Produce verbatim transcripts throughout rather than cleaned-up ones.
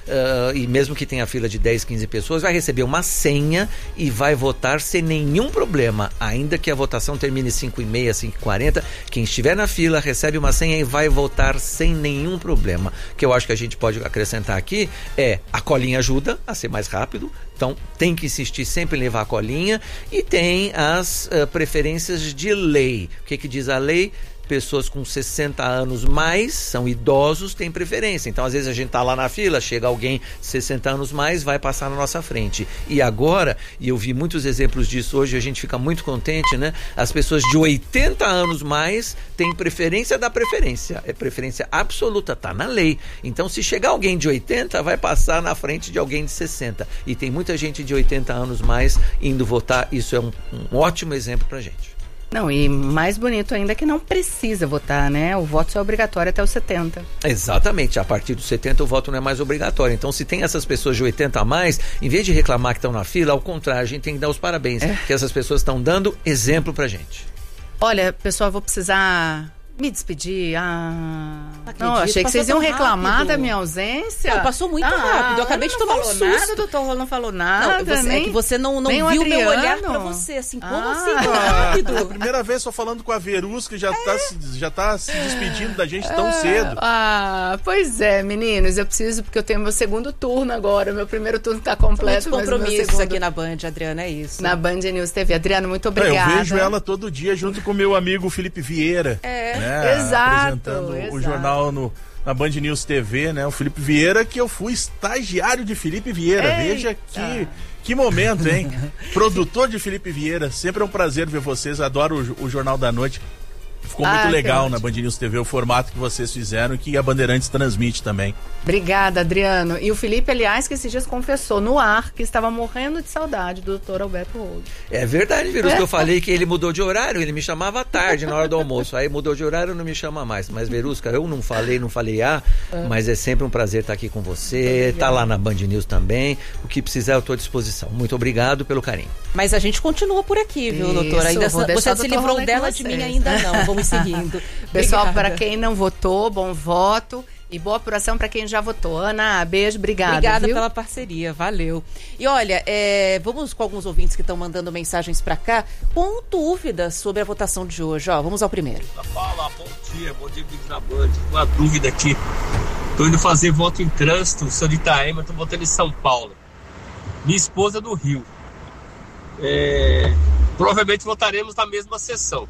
uh, e mesmo que tenha fila de dez, quinze pessoas, vai receber uma senha e vai votar sem nenhum problema, ainda que a votação termine cinco e meia, cinco e quarenta, quem estiver na fila recebe uma senha e vai votar sem nenhum problema. O que eu acho que a gente pode acrescentar aqui é a colinha ajuda a ser mais rápido, então tem que insistir sempre em levar a colinha, e tem as uh, preferências de lei. O que que diz a lei? Pessoas com sessenta anos mais, são idosos, têm preferência. Então, às vezes, a gente está lá na fila, chega alguém de sessenta anos mais, vai passar na nossa frente. E agora, e eu vi muitos exemplos disso hoje, a gente fica muito contente, né? As pessoas de oitenta anos mais têm preferência da preferência. É preferência absoluta, tá na lei. Então, se chegar alguém de oitenta, vai passar na frente de alguém de sessenta. E tem muita gente de oitenta anos mais indo votar. Isso é um, um ótimo exemplo pra gente. Não, e mais bonito ainda é que não precisa votar, né? O voto só é obrigatório até os setenta. Exatamente, a partir dos setenta o voto não é mais obrigatório. Então, se tem essas pessoas de oitenta a mais, em vez de reclamar que estão na fila, ao contrário, a gente tem que dar os parabéns, é. que essas pessoas estão dando exemplo pra gente. Olha, pessoal, eu vou precisar me despedir. Ah, Acredito, não, achei que vocês iam reclamar rápido. da minha ausência. Não, passou muito ah, rápido. Eu acabei de tomar um susto. Nada, doutor Rolo não falou nada. Não, você, nem, é que você não, não viu o meu olhar pra você. Assim, como ah, assim? Rápido. É a primeira vez só falando com a Verusca, já, é. tá, se, já tá se despedindo da gente tão ah, cedo. Ah, pois é, meninos. Eu preciso, porque eu tenho meu segundo turno agora. Meu primeiro turno tá completo. Muitos compromissos segundo... aqui na Band, Adriana, é isso. Na Band News T V. Adriana, muito obrigada. Eu vejo ela todo dia junto com o meu amigo Felipe Vieira. É, né, exato. Apresentando exato. o jornal no, na Band News T V, né? O Felipe Vieira, que eu fui estagiário de Felipe Vieira. Eita. Veja que, que momento, hein? Produtor de Felipe Vieira. Sempre é um prazer ver vocês. Adoro o, o Jornal da Noite. Ficou muito ah, legal na Band News T V o formato que vocês fizeram e que a Bandeirantes transmite também. Obrigada, Adriano. E o Felipe, aliás, que esses dias confessou no ar que estava morrendo de saudade do doutor Alberto Rolo. É verdade, Verus, que eu falei que ele mudou de horário, ele me chamava à tarde, na hora do almoço. Aí mudou de horário, não me chama mais. Mas, Verusca, eu não falei, não falei ah, é. mas é sempre um prazer estar aqui com você, tá lá na Band News também. O que precisar, eu estou à disposição. Muito obrigado pelo carinho. Mas a gente continua por aqui, viu, Isso, doutora? Ainda você se livrou Rolo dela de mim ainda não. Vamos seguindo. Pessoal, para quem não votou, bom voto. E boa apuração para quem já votou. Ana, beijo, obrigada. Obrigada viu? pela parceria, valeu. E olha, é, vamos com alguns ouvintes que estão mandando mensagens para cá com dúvidas sobre a votação de hoje. Ó, vamos ao primeiro. Fala, bom dia, bom dia, amigos da Band. Uma dúvida aqui. Tô indo fazer voto em trânsito, sou de Itaém, mas tô votando em São Paulo. Minha esposa é do Rio. É, provavelmente votaremos na mesma sessão.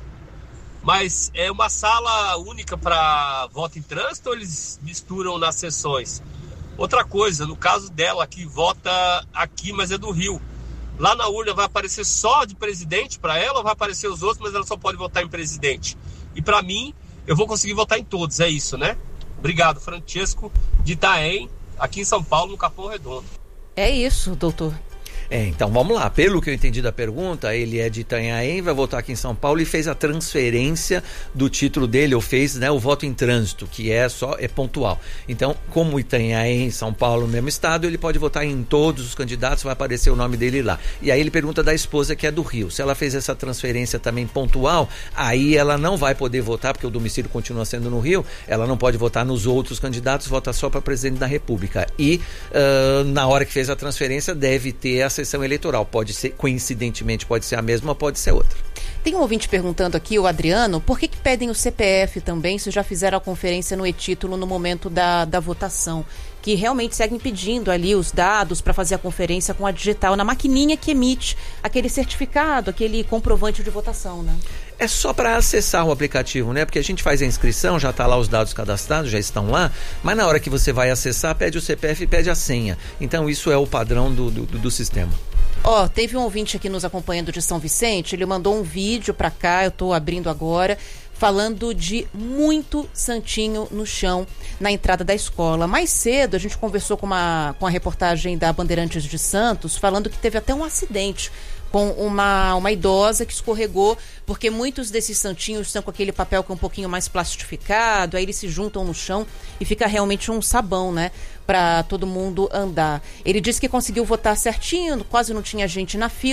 Mas é uma sala única para voto em trânsito ou eles misturam nas sessões? Outra coisa, no caso dela que vota aqui, mas é do Rio, lá na urna vai aparecer só de presidente para ela ou vai aparecer os outros, mas ela só pode votar em presidente? E para mim, eu vou conseguir votar em todos, é isso, né? Obrigado, Francesco de Itaém, aqui em São Paulo, no Capão Redondo. É isso, doutor. É, então vamos lá, pelo que eu entendi da pergunta, ele é de Itanhaém, vai votar aqui em São Paulo e fez a transferência do título dele, ou fez, né, o voto em trânsito, que é só, é pontual. Então, como Itanhaém, São Paulo, no mesmo estado, ele pode votar em todos os candidatos, vai aparecer o nome dele lá. E aí ele pergunta da esposa, que é do Rio. Se ela fez essa transferência também pontual, aí ela não vai poder votar, porque o domicílio continua sendo no Rio, ela não pode votar nos outros candidatos, vota só para presidente da República. E uh, na hora que fez a transferência, deve ter a sessão eleitoral, pode ser, coincidentemente, pode ser a mesma, pode ser outra. Tem um ouvinte perguntando aqui, o Adriano, por que que pedem o C P F também, se já fizeram a conferência no e-título no momento da, da votação? Que realmente seguem pedindo ali os dados para fazer a conferência com a digital, na maquininha que emite aquele certificado, aquele comprovante de votação, né? É só para acessar o aplicativo, né? Porque a gente faz a inscrição, já está lá os dados cadastrados, já estão lá, mas na hora que você vai acessar, pede o C P F e pede a senha. Então isso é o padrão do, do, do sistema. Ó, oh, teve um ouvinte aqui nos acompanhando de São Vicente, ele mandou um vídeo para cá, eu estou abrindo agora, falando de muito santinho no chão na entrada da escola. Mais cedo a gente conversou com, uma, com a reportagem da Bandeirantes de Santos, falando que teve até um acidente com uma, uma idosa que escorregou, porque muitos desses santinhos estão com aquele papel que é um pouquinho mais plastificado, aí eles se juntam no chão e fica realmente um sabão, né, para todo mundo andar. Ele disse que conseguiu votar certinho, quase não tinha gente na fila,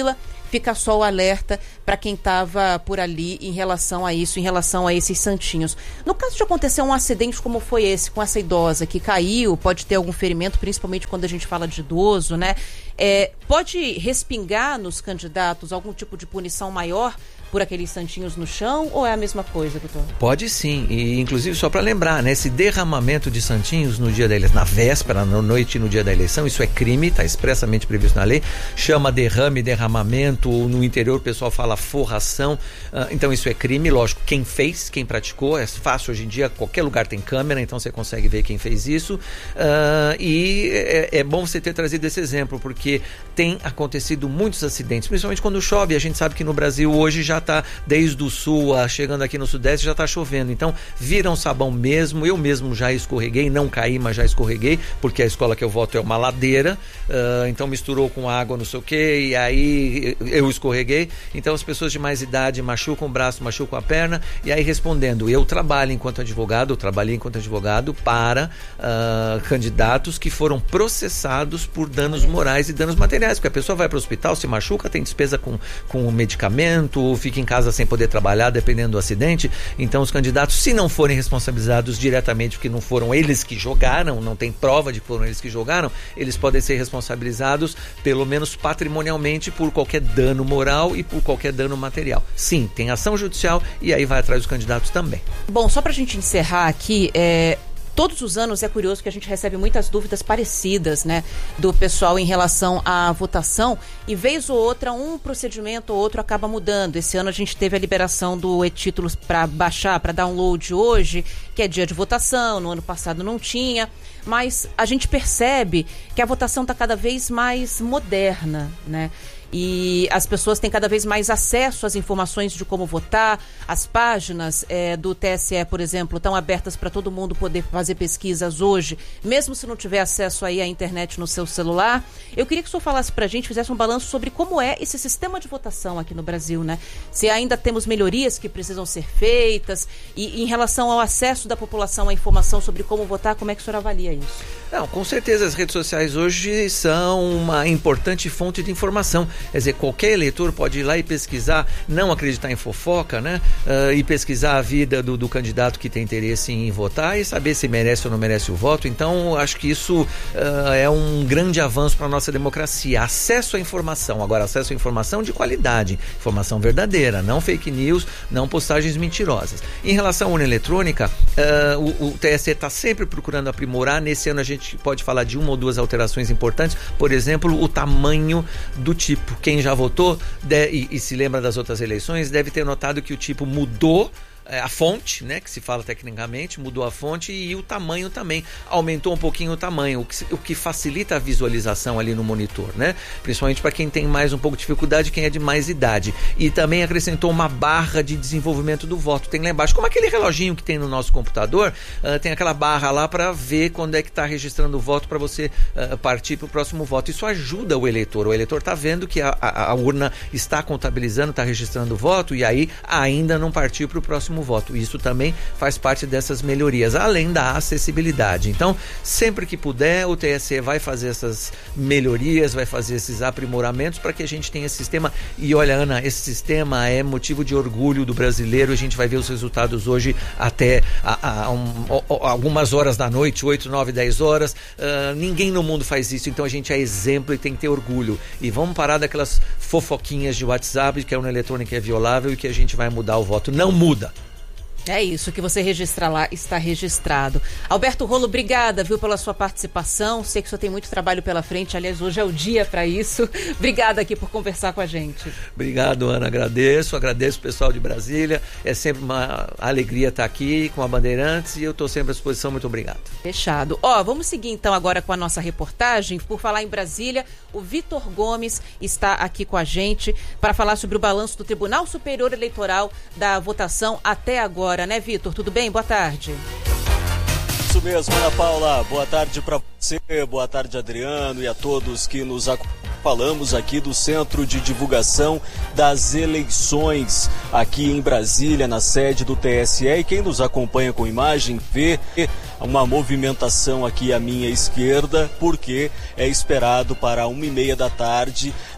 fica só o alerta para quem estava por ali em relação a isso, em relação a esses santinhos. No caso de acontecer um acidente como foi esse, com essa idosa que caiu, pode ter algum ferimento, principalmente quando a gente fala de idoso, né? É, pode respingar nos candidatos algum tipo de punição maior por aqueles santinhos no chão, ou é a mesma coisa, doutor? Pode sim, e inclusive só para lembrar, né, esse derramamento de santinhos no dia da eleição, na véspera, na noite no dia da eleição, isso é crime, está expressamente previsto na lei, chama derrame, derramamento, ou no interior o pessoal fala forração, uh, então isso é crime, lógico, quem fez, quem praticou, é fácil hoje em dia, qualquer lugar tem câmera, então você consegue ver quem fez isso, uh, e é, é bom você ter trazido esse exemplo, porque tem acontecido muitos acidentes, principalmente quando chove, a gente sabe que no Brasil hoje já está desde o sul, a, chegando aqui no sudeste, já está chovendo. Então, vira um sabão mesmo. Eu mesmo já escorreguei, não caí, mas já escorreguei, porque a escola que eu voto é uma ladeira. Uh, então, misturou com água, não sei o quê, e aí eu escorreguei. Então, as pessoas de mais idade machucam o braço, machucam a perna. E aí, respondendo, eu trabalho enquanto advogado, eu trabalhei enquanto advogado para uh, candidatos que foram processados por danos morais e danos materiais. Porque a pessoa vai para o hospital, se machuca, tem despesa com, com medicamento, fica em casa sem poder trabalhar, dependendo do acidente. Então os candidatos, se não forem responsabilizados diretamente, porque não foram eles que jogaram, não tem prova de que foram eles que jogaram, eles podem ser responsabilizados, pelo menos patrimonialmente, por qualquer dano moral e por qualquer dano material. Sim, tem ação judicial e aí vai atrás dos candidatos também. Bom, só pra gente encerrar aqui, é... todos os anos é curioso que a gente recebe muitas dúvidas parecidas, né, do pessoal em relação à votação, e vez ou outra um procedimento ou outro acaba mudando. Esse ano a gente teve a liberação do e-títulos para baixar, para download hoje, que é dia de votação, no ano passado não tinha, mas a gente percebe que a votação está cada vez mais moderna, né? E as pessoas têm cada vez mais acesso às informações de como votar. As páginas é, do T S E, por exemplo, estão abertas para todo mundo poder fazer pesquisas hoje, mesmo se não tiver acesso aí à internet no seu celular. Eu queria que o senhor falasse para a gente, fizesse um balanço sobre como é esse sistema de votação aqui no Brasil, né? Se ainda temos melhorias que precisam ser feitas, e em relação ao acesso da população à informação sobre como votar, como é que o senhor avalia isso? Não, com certeza as redes sociais hoje são uma importante fonte de informação. Quer dizer, qualquer eleitor pode ir lá e pesquisar, não acreditar em fofoca, né? Uh, e pesquisar a vida do, do candidato que tem interesse em votar e saber se merece ou não merece o voto. Então, acho que isso uh, é um grande avanço para a nossa democracia. Acesso à informação. Agora, acesso à informação de qualidade. Informação verdadeira, não fake news, não postagens mentirosas. Em relação à urna eletrônica, uh, o, o T S E está sempre procurando aprimorar. Nesse ano a gente pode falar de uma ou duas alterações importantes. Por exemplo, o tamanho do tipo. Quem já votou de, e, e se lembra das outras eleições deve ter notado que o tipo mudou. A fonte, né, que se fala tecnicamente, mudou a fonte, e o tamanho também, aumentou um pouquinho o tamanho, o que, o que facilita a visualização ali no monitor, né, principalmente para quem tem mais um pouco de dificuldade, quem é de mais idade. E também acrescentou uma barra de desenvolvimento do voto, tem lá embaixo, como aquele reloginho que tem no nosso computador, uh, tem aquela barra lá para ver quando é que está registrando o voto, para você uh, partir para o próximo voto. Isso ajuda o eleitor, o eleitor está vendo que a, a, a urna está contabilizando, está registrando o voto, e aí ainda não partiu para o próximo voto. Isso também faz parte dessas melhorias, além da acessibilidade. Então, sempre que puder, o T S E vai fazer essas melhorias, vai fazer esses aprimoramentos para que a gente tenha esse sistema. E olha, Ana, esse sistema é motivo de orgulho do brasileiro. A gente vai ver os resultados hoje até a, a, um, a, algumas horas da noite, oito, nove, dez horas. Uh, ninguém no mundo faz isso, então a gente é exemplo e tem que ter orgulho. E vamos parar daquelas fofoquinhas de WhatsApp, que a urna eletrônica é violável e que a gente vai mudar o voto. Não muda. É isso, que você registra lá está registrado. Alberto Rolo, obrigada, viu, pela sua participação. Sei que o senhor tem muito trabalho pela frente, aliás, hoje é o dia para isso. Obrigada aqui por conversar com a gente. Obrigado, Ana, agradeço, agradeço o pessoal de Brasília. É sempre uma alegria estar aqui com a Bandeirantes e eu estou sempre à disposição. Muito obrigado. Fechado. Ó, vamos seguir então agora com a nossa reportagem. Por falar em Brasília, o Vitor Gomes está aqui com a gente para falar sobre o balanço do Tribunal Superior Eleitoral da votação até agora. Né, Vitor? Tudo bem? Boa tarde. Isso mesmo, Ana Paula. Boa tarde para você, boa tarde, Adriano, e a todos que nos acompanham. Falamos aqui do Centro de Divulgação das Eleições, aqui em Brasília, na sede do T S E. E quem nos acompanha com imagem vê uma movimentação aqui à minha esquerda, porque é esperado para uma e meia da tarde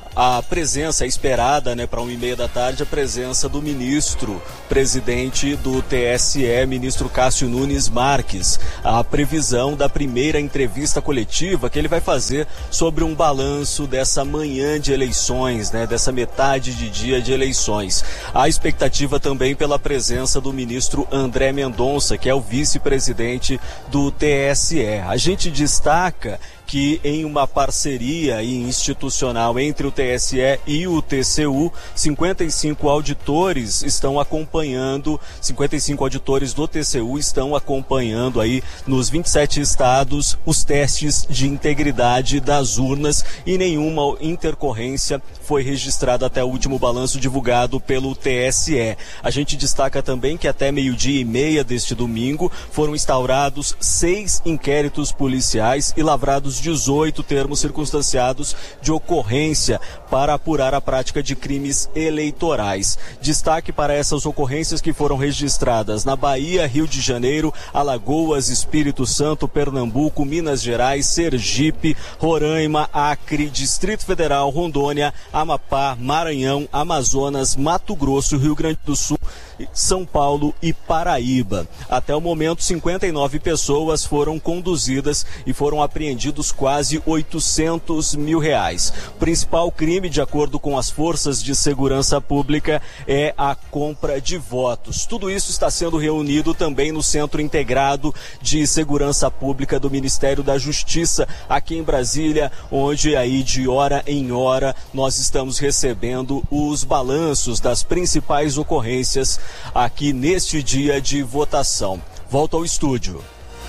a presença esperada, né, para uma e meia da tarde, a presença do ministro, presidente do T S E, ministro Cássio Nunes Marques. A previsão da primeira entrevista coletiva que ele vai fazer sobre um balanço dessa manhã de eleições, né, dessa metade de dia de eleições. Há expectativa também pela presença do ministro André Mendonça, que é o vice-presidente do T S E. A gente destaca que em uma parceria institucional entre o T S E e o T C U, cinquenta e cinco auditores estão acompanhando, cinquenta e cinco auditores do T C U estão acompanhando aí nos vinte e sete estados os testes de integridade das urnas e nenhuma intercorrência foi registrada até o último balanço divulgado pelo T S E. A gente destaca também que até meio-dia e meia deste domingo foram instaurados seis inquéritos policiais e lavrados dezoito termos circunstanciados de ocorrência para apurar a prática de crimes eleitorais. Destaque para essas ocorrências que foram registradas na Bahia, Rio de Janeiro, Alagoas, Espírito Santo, Pernambuco, Minas Gerais, Sergipe, Roraima, Acre, Distrito Federal, Rondônia, Amapá, Maranhão, Amazonas, Mato Grosso, Rio Grande do Sul, São Paulo e Paraíba. Até o momento, cinquenta e nove pessoas foram conduzidas e foram apreendidos quase oitocentos mil reais. O principal crime, de acordo com as forças de segurança pública, é a compra de votos. Tudo isso está sendo reunido também no Centro Integrado de Segurança Pública do Ministério da Justiça, aqui em Brasília, onde aí de hora em hora nós estamos recebendo os balanços das principais ocorrências aqui neste dia de votação. Volto ao estúdio.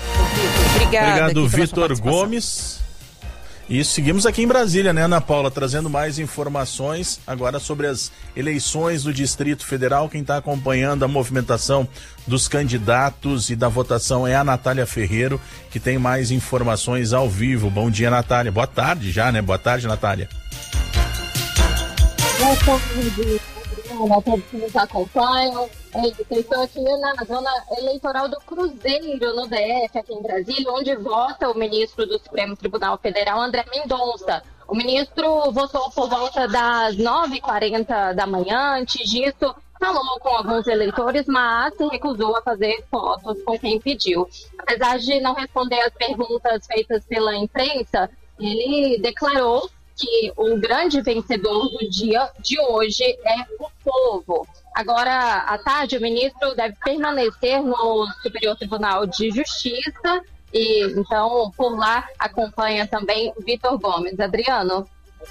Obrigada. Obrigado, Vitor Gomes. E seguimos aqui em Brasília, né, Ana Paula, trazendo mais informações agora sobre as eleições do Distrito Federal. Quem está acompanhando a movimentação dos candidatos e da votação é a Natália Ferreiro, que tem mais informações ao vivo. Bom dia, Natália. Boa tarde já, né? Boa tarde, Natália. Boa tarde, a todos que nos acompanham. Estou aqui na zona eleitoral do Cruzeiro, no D F, aqui em Brasília, onde vota o ministro do Supremo Tribunal Federal, André Mendonça. O ministro votou por volta das nove e quarenta da manhã. Antes disso, falou com alguns eleitores, mas se recusou a fazer fotos com quem pediu. Apesar de não responder às perguntas feitas pela imprensa, ele declarou que o grande vencedor do dia de hoje é o povo. Agora, à tarde, o ministro deve permanecer no Superior Tribunal de Justiça e, então, por lá acompanha também o Vitor Gomes. Adriano.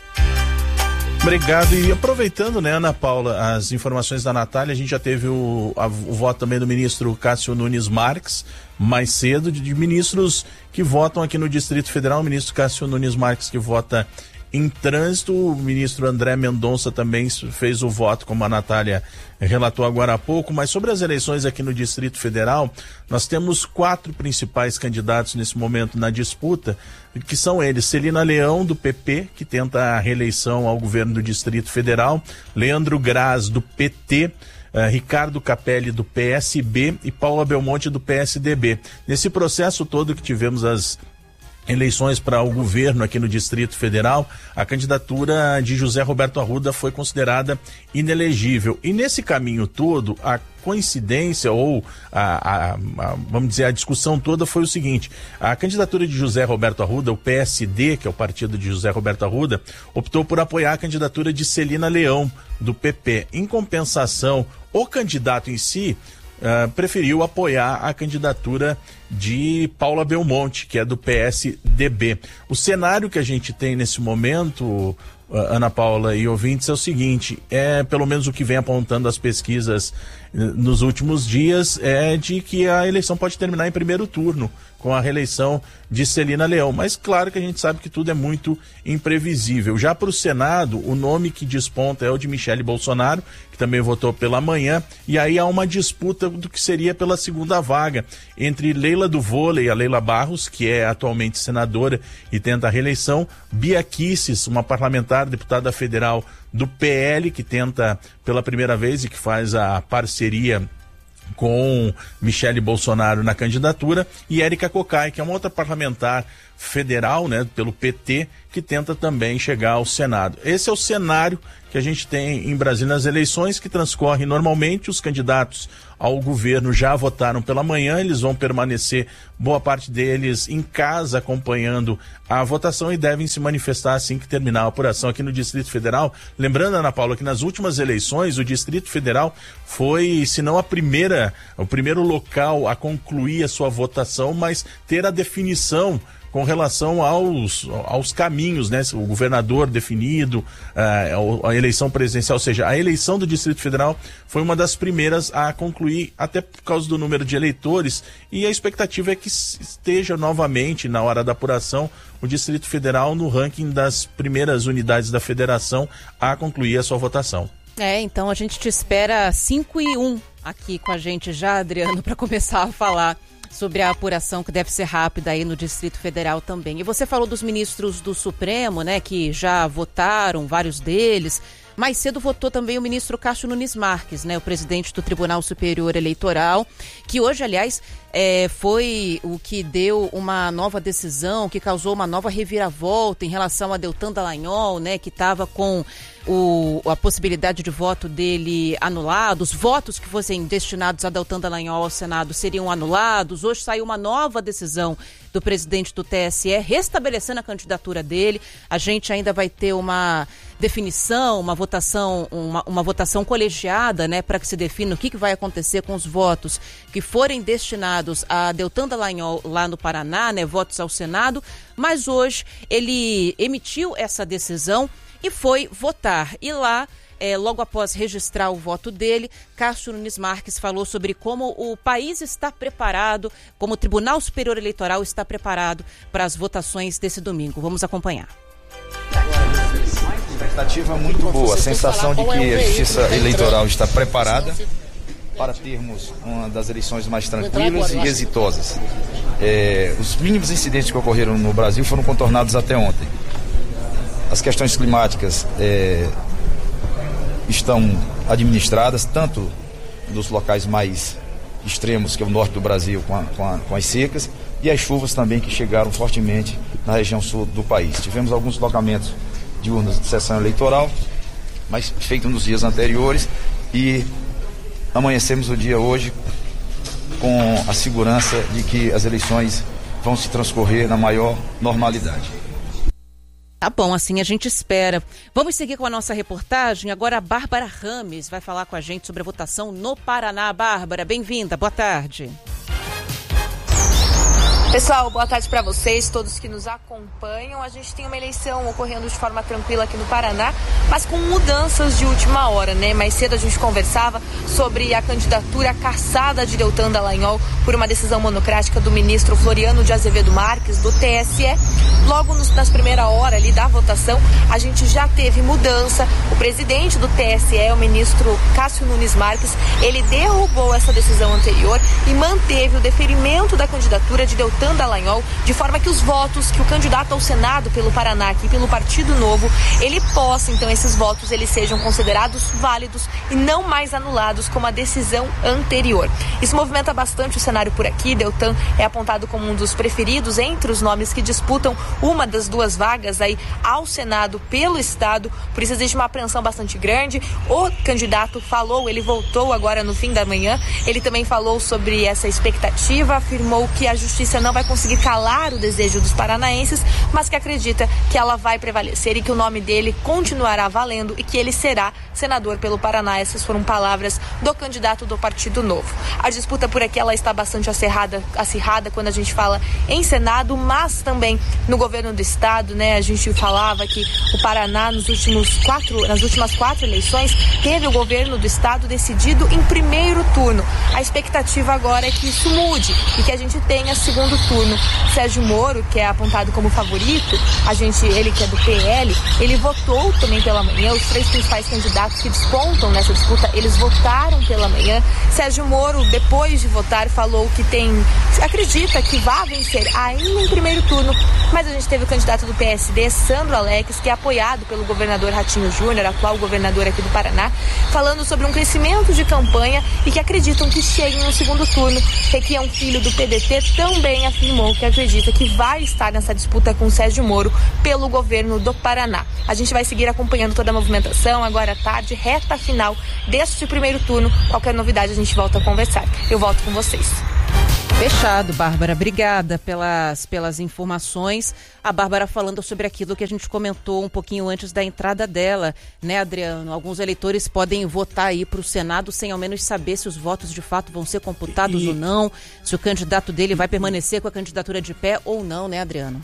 Obrigado. E aproveitando, né, Ana Paula, as informações da Natália, a gente já teve o, a, o voto também do ministro Cássio Nunes Marques, mais cedo, de, de ministros que votam aqui no Distrito Federal. O ministro Cássio Nunes Marques, que vota em trânsito. O ministro André Mendonça também fez o voto, como a Natália relatou agora há pouco. Mas sobre as eleições aqui no Distrito Federal, nós temos quatro principais candidatos nesse momento na disputa, que são eles: Celina Leão, do P P, que tenta a reeleição ao governo do Distrito Federal, Leandro Graz, do P T, Uh, Ricardo Capelli, do P S B, e Paula Belmonte, do P S D B. Nesse processo todo que tivemos as eleições para o governo aqui no Distrito Federal, a candidatura de José Roberto Arruda foi considerada inelegível. E nesse caminho todo, a coincidência ou a, a, a, vamos dizer, a discussão toda foi o seguinte: a candidatura de José Roberto Arruda, o P S D, que é o partido de José Roberto Arruda, optou por apoiar a candidatura de Celina Leão, do P P. Em compensação, o candidato em si Uh, preferiu apoiar a candidatura de Paula Belmonte, que é do P S D B. O cenário que a gente tem nesse momento, uh, Ana Paula e ouvintes, é o seguinte: é pelo menos o que vem apontando as pesquisas uh, nos últimos dias, é de que a eleição pode terminar em primeiro turno, com a reeleição de Celina Leão. Mas claro que a gente sabe que tudo é muito imprevisível. Já para o Senado, o nome que desponta é o de Michele Bolsonaro, que também votou pela manhã, e aí há uma disputa do que seria pela segunda vaga entre Leila do Vôlei, a Leila Barros, que é atualmente senadora e tenta a reeleição, Bia Kicis, uma parlamentar, deputada federal do P L, que tenta pela primeira vez e que faz a parceria com Michele Bolsonaro na candidatura, e Érica Cocai, que é uma outra parlamentar federal, né, pelo P T, que tenta também chegar ao Senado. Esse é o cenário que a gente tem em Brasília nas eleições, que transcorrem normalmente. Os candidatos ao governo já votaram pela manhã, eles vão permanecer, boa parte deles, em casa acompanhando a votação, e devem se manifestar assim que terminar a apuração aqui no Distrito Federal. Lembrando, Ana Paula, que nas últimas eleições o Distrito Federal foi, se não a primeira, o primeiro local a concluir a sua votação, mas ter a definição com relação aos, aos caminhos, né? O governador definido, uh, a eleição presidencial, ou seja, a eleição do Distrito Federal foi uma das primeiras a concluir, até por causa do número de eleitores, e a expectativa é que esteja novamente, na hora da apuração, o Distrito Federal no ranking das primeiras unidades da federação a concluir a sua votação. É, então a gente te espera cinco e um aqui com a gente já, Adriano, para começar a falar sobre a apuração, que deve ser rápida aí no Distrito Federal também. E você falou dos ministros do Supremo, né, que já votaram, vários deles. Mais cedo votou também o ministro Cássio Nunes Marques, né, o presidente do Tribunal Superior Eleitoral, que hoje, aliás, é, foi o que deu uma nova decisão, que causou uma nova reviravolta em relação a Deltan Dallagnol, né, que estava com o, a possibilidade de voto dele anulado. Os votos que fossem destinados a Deltan Dallagnol ao Senado seriam anulados. Hoje saiu uma nova decisão do presidente do T S E, restabelecendo a candidatura dele. A gente ainda vai ter uma definição, uma votação, uma, uma votação colegiada, né, para que se defina o que, que vai acontecer com os votos que forem destinados a Deltan Dallagnol lá no Paraná, né, votos ao Senado. Mas hoje ele emitiu essa decisão e foi votar. E lá, É, logo após registrar o voto dele, Cássio Nunes Marques falou sobre como o país está preparado, como o Tribunal Superior Eleitoral está preparado para as votações desse domingo. Vamos acompanhar. Expectativa muito boa, a sensação de que a Justiça Eleitoral está preparada para termos uma das eleições mais tranquilas e exitosas. É, os mínimos incidentes que ocorreram no Brasil foram contornados até ontem. As questões climáticas é, estão administradas, tanto dos locais mais extremos, que é o norte do Brasil, com, a, com, a, com as secas, e as chuvas também que chegaram fortemente na região sul do país. Tivemos alguns locamentos de urnas de sessão eleitoral, mas feito nos dias anteriores, e amanhecemos o dia hoje com a segurança de que as eleições vão se transcorrer na maior normalidade. Tá bom, assim a gente espera. Vamos seguir com a nossa reportagem. Agora a Bárbara Rames vai falar com a gente sobre a votação no Paraná. Bárbara, bem-vinda, boa tarde. Pessoal, boa tarde para vocês, todos que nos acompanham. A gente tem uma eleição ocorrendo de forma tranquila aqui no Paraná, mas com mudanças de última hora, né? Mais cedo a gente conversava sobre a candidatura cassada de Deltan Dallagnol por uma decisão monocrática do ministro Floriano de Azevedo Marques, do T S E. Logo nos, nas primeiras horas ali da votação, a gente já teve mudança. O presidente do T S E, o ministro Cássio Nunes Marques, ele derrubou essa decisão anterior e manteve o deferimento da candidatura de Deltan Dallagnol, de forma que os votos que o candidato ao Senado pelo Paraná, aqui pelo Partido Novo, ele possa, então, esses votos, eles sejam considerados válidos e não mais anulados como a decisão anterior. Isso movimenta bastante o cenário por aqui. Deltan é apontado como um dos preferidos entre os nomes que disputam uma das duas vagas aí ao Senado pelo Estado, por isso existe uma apreensão bastante grande. O candidato falou, ele voltou agora no fim da manhã, ele também falou sobre essa expectativa, afirmou que a justiça não vai conseguir calar o desejo dos paranaenses, mas que acredita que ela vai prevalecer e que o nome dele continuará valendo e que ele será senador pelo Paraná. Essas foram palavras do candidato do Partido Novo. A disputa por aqui ela está bastante acirrada, acirrada quando a gente fala em Senado, mas também no governo do Estado, né? A gente falava que o Paraná nos últimos quatro, nas últimas quatro eleições teve o governo do Estado decidido em primeiro turno. A expectativa agora é que isso mude e que a gente tenha segundo turno. Sérgio Moro, que é apontado como favorito, a gente, ele que é do P L, ele votou também pela manhã. Os três principais candidatos que despontam nessa disputa, eles votaram pela manhã. Sérgio Moro, depois de votar, falou falou que tem, acredita que vai vencer ainda em primeiro turno, mas a gente teve o candidato do P S D, Sandro Alex, que é apoiado pelo governador Ratinho Júnior, atual governador aqui do Paraná, falando sobre um crescimento de campanha e que acreditam que cheguem no segundo turno. Requião Filho, do P D T, também afirmou que acredita que vai estar nessa disputa com Sérgio Moro pelo governo do Paraná. A gente vai seguir acompanhando toda a movimentação, agora à tarde, reta final deste primeiro turno. Qualquer novidade a gente volta a conversar. Eu volto com vocês. Fechado, Bárbara. Obrigada pelas, pelas informações. A Bárbara falando sobre aquilo que a gente comentou um pouquinho antes da entrada dela, né, Adriano? Alguns eleitores podem votar aí para o Senado sem ao menos saber se os votos de fato vão ser computados e... ou não, se o candidato dele vai permanecer com a candidatura de pé ou não, né, Adriano?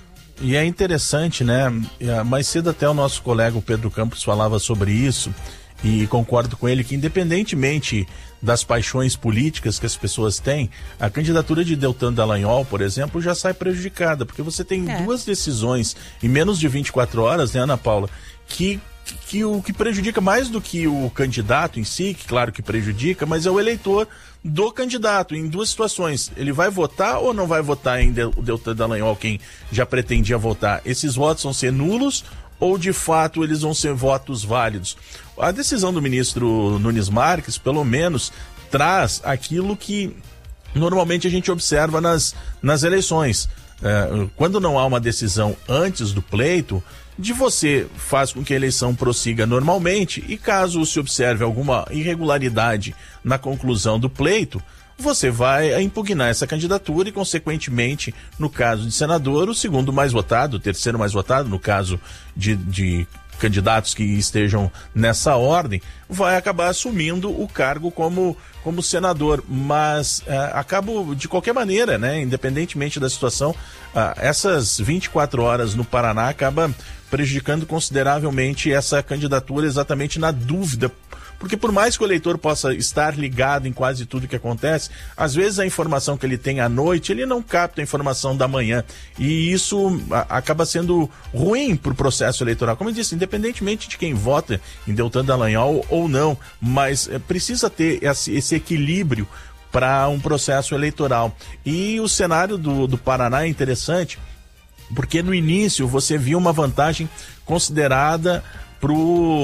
E é interessante, né? Mais cedo até o nosso colega o Pedro Campos falava sobre isso, e concordo com ele que, independentemente das paixões políticas que as pessoas têm, a candidatura de Deltan Dallagnol, por exemplo, já sai prejudicada, porque você tem é. duas decisões em menos de vinte e quatro horas, né, Ana Paula, que, que, que o que prejudica mais do que o candidato em si, que claro que prejudica, mas é o eleitor do candidato, em duas situações. Ele vai votar ou não vai votar em Del, Deltan Dallagnol, quem já pretendia votar? Esses votos vão ser nulos ou de fato eles vão ser votos válidos? A decisão do ministro Nunes Marques, pelo menos, traz aquilo que normalmente a gente observa nas, nas eleições. É, quando não há uma decisão antes do pleito, de você faz com que a eleição prossiga normalmente, e caso se observe alguma irregularidade na conclusão do pleito, você vai impugnar essa candidatura e, consequentemente, no caso de senador, o segundo mais votado, o terceiro mais votado, no caso de, de candidatos que estejam nessa ordem, vai acabar assumindo o cargo como, como senador. Mas é, acabo, de qualquer maneira, né, independentemente da situação, ah, essas vinte e quatro horas no Paraná acaba prejudicando consideravelmente essa candidatura, exatamente na dúvida. Porque por mais que o eleitor possa estar ligado em quase tudo que acontece, às vezes a informação que ele tem à noite, ele não capta a informação da manhã. E isso a, acaba sendo ruim para o processo eleitoral. Como eu disse, independentemente de quem vota em Deltan Dallagnol ou não, mas é, precisa ter esse, esse equilíbrio para um processo eleitoral. E o cenário do, do Paraná é interessante, porque no início você viu uma vantagem considerada para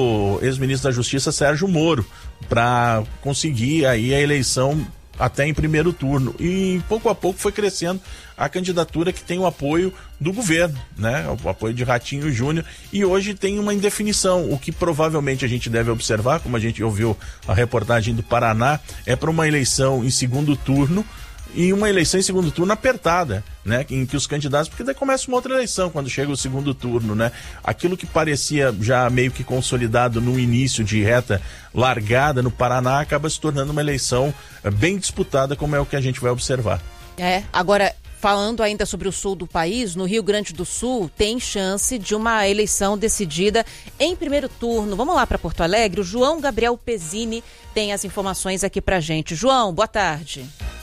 o ex-ministro da Justiça Sérgio Moro, para conseguir aí a eleição até em primeiro turno. E pouco a pouco foi crescendo a candidatura que tem o apoio do governo, né? O apoio de Ratinho Júnior, e hoje tem uma indefinição. O que provavelmente a gente deve observar, como a gente ouviu a reportagem do Paraná, é para uma eleição em segundo turno, e uma eleição em segundo turno apertada, né? Em que os candidatos, porque daí começa uma outra eleição quando chega o segundo turno, né? Aquilo que parecia já meio que consolidado no início de reta largada no Paraná acaba se tornando uma eleição bem disputada, como é o que a gente vai observar. É, agora, falando ainda sobre o sul do país, no Rio Grande do Sul tem chance de uma eleição decidida em primeiro turno. Vamos lá para Porto Alegre, o João Gabriel Pezzini tem as informações aqui pra gente. João, boa tarde.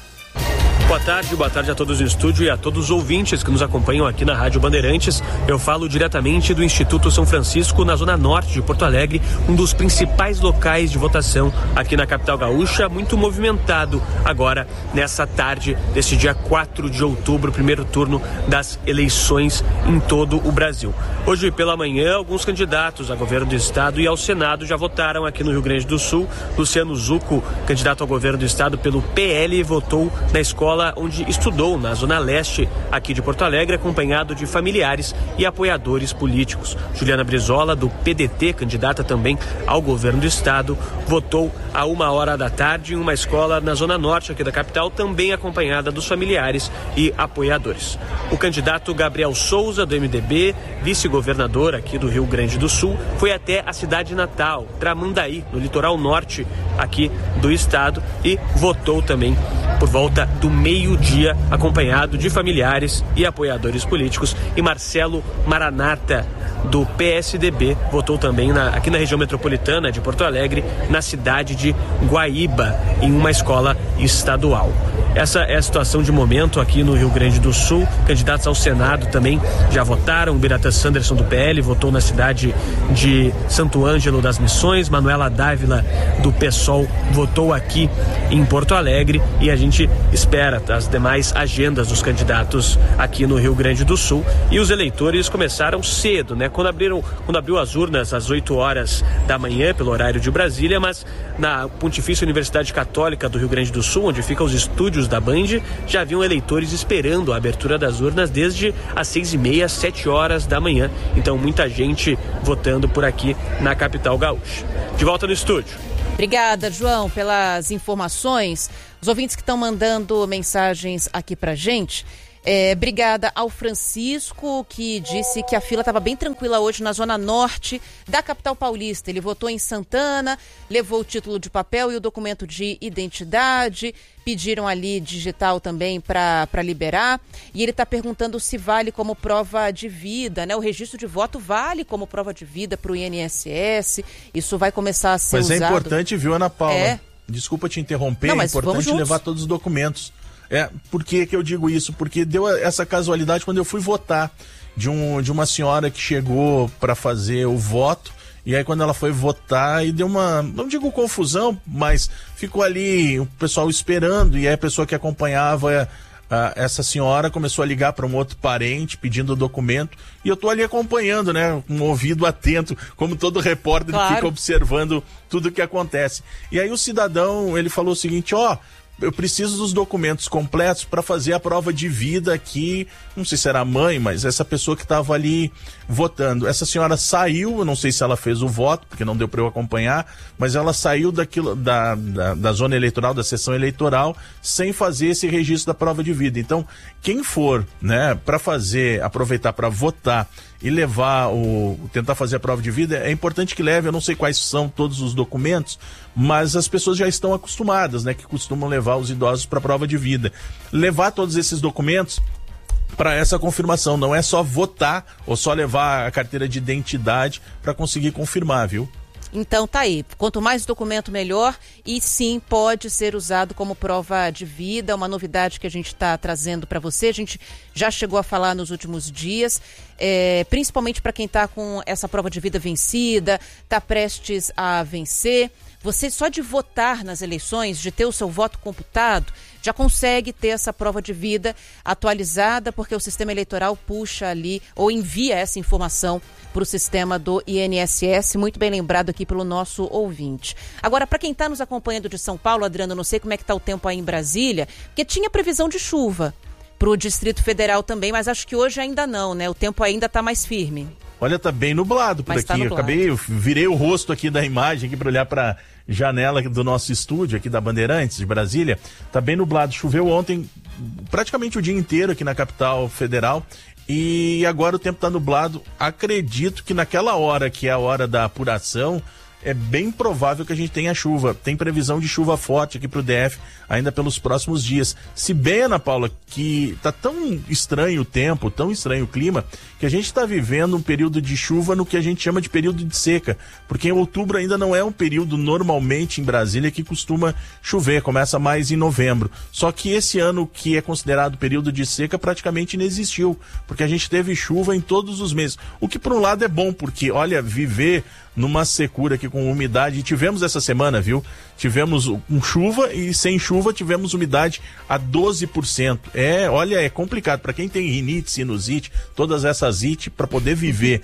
Boa tarde, boa tarde a todos do estúdio e a todos os ouvintes que nos acompanham aqui na Rádio Bandeirantes. Eu falo diretamente do Instituto São Francisco, na zona norte de Porto Alegre, um dos principais locais de votação aqui na capital gaúcha, muito movimentado agora nessa tarde desse dia quatro de outubro, primeiro turno das eleições em todo o Brasil. Hoje pela manhã, alguns candidatos a governo do estado e ao Senado já votaram aqui no Rio Grande do Sul. Luciano Zucco, candidato ao governo do estado pelo P L, votou na escola onde estudou, na zona leste aqui de Porto Alegre, acompanhado de familiares e apoiadores políticos. Juliana Brizola, do P D T, candidata também ao governo do estado, votou a uma hora da tarde em uma escola na zona norte aqui da capital, também acompanhada dos familiares e apoiadores. O candidato Gabriel Souza, do M D B, vice-governador aqui do Rio Grande do Sul, foi até a cidade natal, Tramandaí, no litoral norte aqui do estado, e votou também por volta do meio-dia, acompanhado de familiares e apoiadores políticos. E Marcelo Maranata, do P S D B, votou também na, aqui na região metropolitana de Porto Alegre, na cidade de Guaíba, em uma escola estadual. essa é a situação de momento aqui no Rio Grande do Sul. Candidatos ao Senado também já votaram. Biratã Sanderson do P L votou na cidade de Santo Ângelo das Missões. Manuela Dávila do PSOL votou aqui em Porto Alegre, e a gente espera as demais agendas dos candidatos aqui no Rio Grande do Sul. E os eleitores começaram cedo, né? Quando abriram, quando abriu as urnas às oito horas da manhã, pelo horário de Brasília, mas na Pontifícia Universidade Católica do Rio Grande do Sul, onde ficam os estúdios da Band, já haviam eleitores esperando a abertura das urnas desde as seis e meia, sete horas da manhã. Então, muita gente votando por aqui na capital gaúcha. De volta no estúdio. Obrigada, João, pelas informações. Os ouvintes que estão mandando mensagens aqui pra gente. É, obrigada ao Francisco, que disse que a fila estava bem tranquila hoje na zona norte da capital paulista. Ele votou em Santana, levou o título de papel e o documento de identidade. Pediram ali digital também para liberar. E ele está perguntando se vale como prova de vida, né? O registro de voto vale como prova de vida para o I N S S. Isso vai começar a ser mas usado. Mas é importante, viu, Ana Paula? É. Desculpa te interromper, Não, é importante levar todos os documentos. É, por que que eu digo isso? Porque deu essa casualidade quando eu fui votar de, um, de uma senhora que chegou para fazer o voto, e aí quando ela foi votar e deu uma, não digo confusão, mas ficou ali o pessoal esperando, e aí a pessoa que acompanhava a, essa senhora começou a ligar para um outro parente pedindo o documento, e eu tô ali acompanhando, né, com um ouvido atento, como todo repórter, claro, fica observando tudo o que acontece. E aí o cidadão, ele falou o seguinte: ó, eu preciso dos documentos completos para fazer a prova de vida aqui, não sei se era a mãe, mas essa pessoa que estava ali votando. Essa senhora saiu, eu não sei se ela fez o voto, porque não deu para eu acompanhar, mas ela saiu daquilo, da, da, da zona eleitoral, da sessão eleitoral, sem fazer esse registro da prova de vida. Então, quem for, né, para fazer, aproveitar para votar e levar o, tentar fazer a prova de vida, é importante que leve, eu não sei quais são todos os documentos, mas as pessoas já estão acostumadas, né, que costumam levar os idosos para a prova de vida. Levar todos esses documentos para essa confirmação, não é só votar ou só levar a carteira de identidade para conseguir confirmar, viu? Então tá aí, quanto mais documento melhor, e sim, pode ser usado como prova de vida, uma novidade que a gente está trazendo para você, a gente já chegou a falar nos últimos dias, é, principalmente para quem está com essa prova de vida vencida, está prestes a vencer. Você só de votar nas eleições, de ter o seu voto computado, já consegue ter essa prova de vida atualizada, porque o sistema eleitoral puxa ali ou envia essa informação para o sistema do I N S S, muito bem lembrado aqui pelo nosso ouvinte. Agora, para quem está nos acompanhando de São Paulo, Adriano, não sei como é que está o tempo aí em Brasília, porque tinha previsão de chuva para o Distrito Federal também, mas acho que hoje ainda não, né? O tempo ainda está mais firme. Olha, tá bem nublado por Mas aqui. Tá nublado. Eu acabei, eu virei o rosto aqui da imagem aqui para olhar para janela do nosso estúdio aqui da Bandeirantes de Brasília. Tá bem nublado. Choveu ontem praticamente o dia inteiro aqui na capital federal. E agora o tempo tá nublado. Acredito que naquela hora que é a hora da apuração, é bem provável que a gente tenha chuva. Tem previsão de chuva forte aqui pro D F ainda pelos próximos dias. Se bem, Ana Paula, que tá tão estranho o tempo, tão estranho o clima, que a gente está vivendo um período de chuva no que a gente chama de período de seca. Porque em outubro ainda não é um período normalmente em Brasília que costuma chover, começa mais em novembro. Só que esse ano que é considerado período de seca praticamente não existiu, porque a gente teve chuva em todos os meses. O que por um lado é bom, porque olha, viver numa secura aqui com umidade, tivemos essa semana, viu? Tivemos com chuva e sem chuva tivemos umidade a doze por cento. É, olha, é complicado para quem tem rinite, sinusite, todas essas ites, para poder viver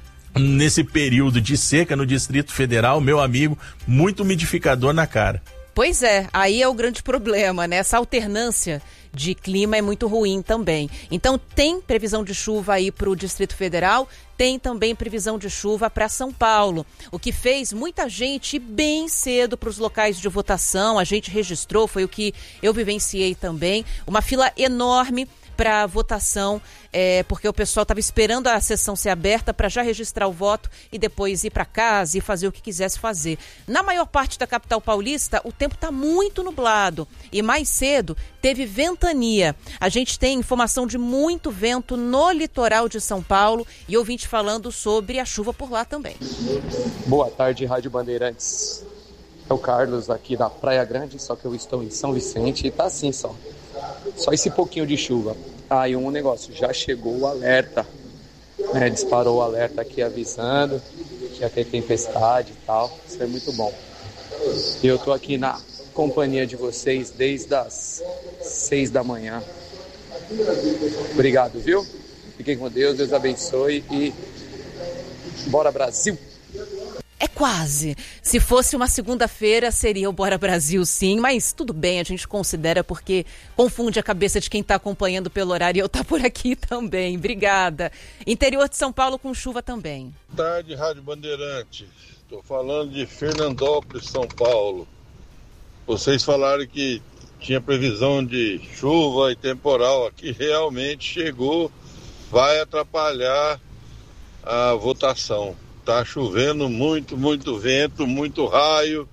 nesse período de seca no Distrito Federal, meu amigo, muito umidificador na cara. Pois é, aí é o grande problema, né? Essa alternância de clima é muito ruim também. Então tem previsão de chuva aí para o Distrito Federal, tem também previsão de chuva para São Paulo, o que fez muita gente ir bem cedo para os locais de votação. A gente registrou, foi o que eu vivenciei também, uma fila enorme para votação, é, porque o pessoal estava esperando a sessão ser aberta para já registrar o voto e depois ir para casa e fazer o que quisesse fazer. Na maior parte da capital paulista, o tempo está muito nublado e mais cedo teve ventania. A gente tem informação de muito vento no litoral de São Paulo e ouvinte falando sobre a chuva por lá também. Boa tarde, Rádio Bandeirantes. É o Carlos aqui da Praia Grande, só que eu estou em São Vicente e tá assim só. Só esse pouquinho de chuva. Aí ah, um negócio, já chegou o alerta, né? Disparou o alerta aqui avisando que ia ter tempestade e tal. Isso é muito bom. E eu tô aqui na companhia de vocês desde as seis da manhã. Obrigado, viu? Fiquem com Deus, Deus abençoe e bora Brasil! É quase. Se fosse uma segunda-feira, seria o Bora Brasil, sim. Mas tudo bem, a gente considera porque confunde a cabeça de quem está acompanhando pelo horário e eu tá por aqui também. Obrigada. Interior de São Paulo com chuva também. Boa tarde, Rádio Bandeirante. Estou falando de Fernandópolis, São Paulo. Vocês falaram que tinha previsão de chuva e temporal. Aqui realmente chegou, vai atrapalhar a votação. Tá chovendo muito, muito vento, muito raio.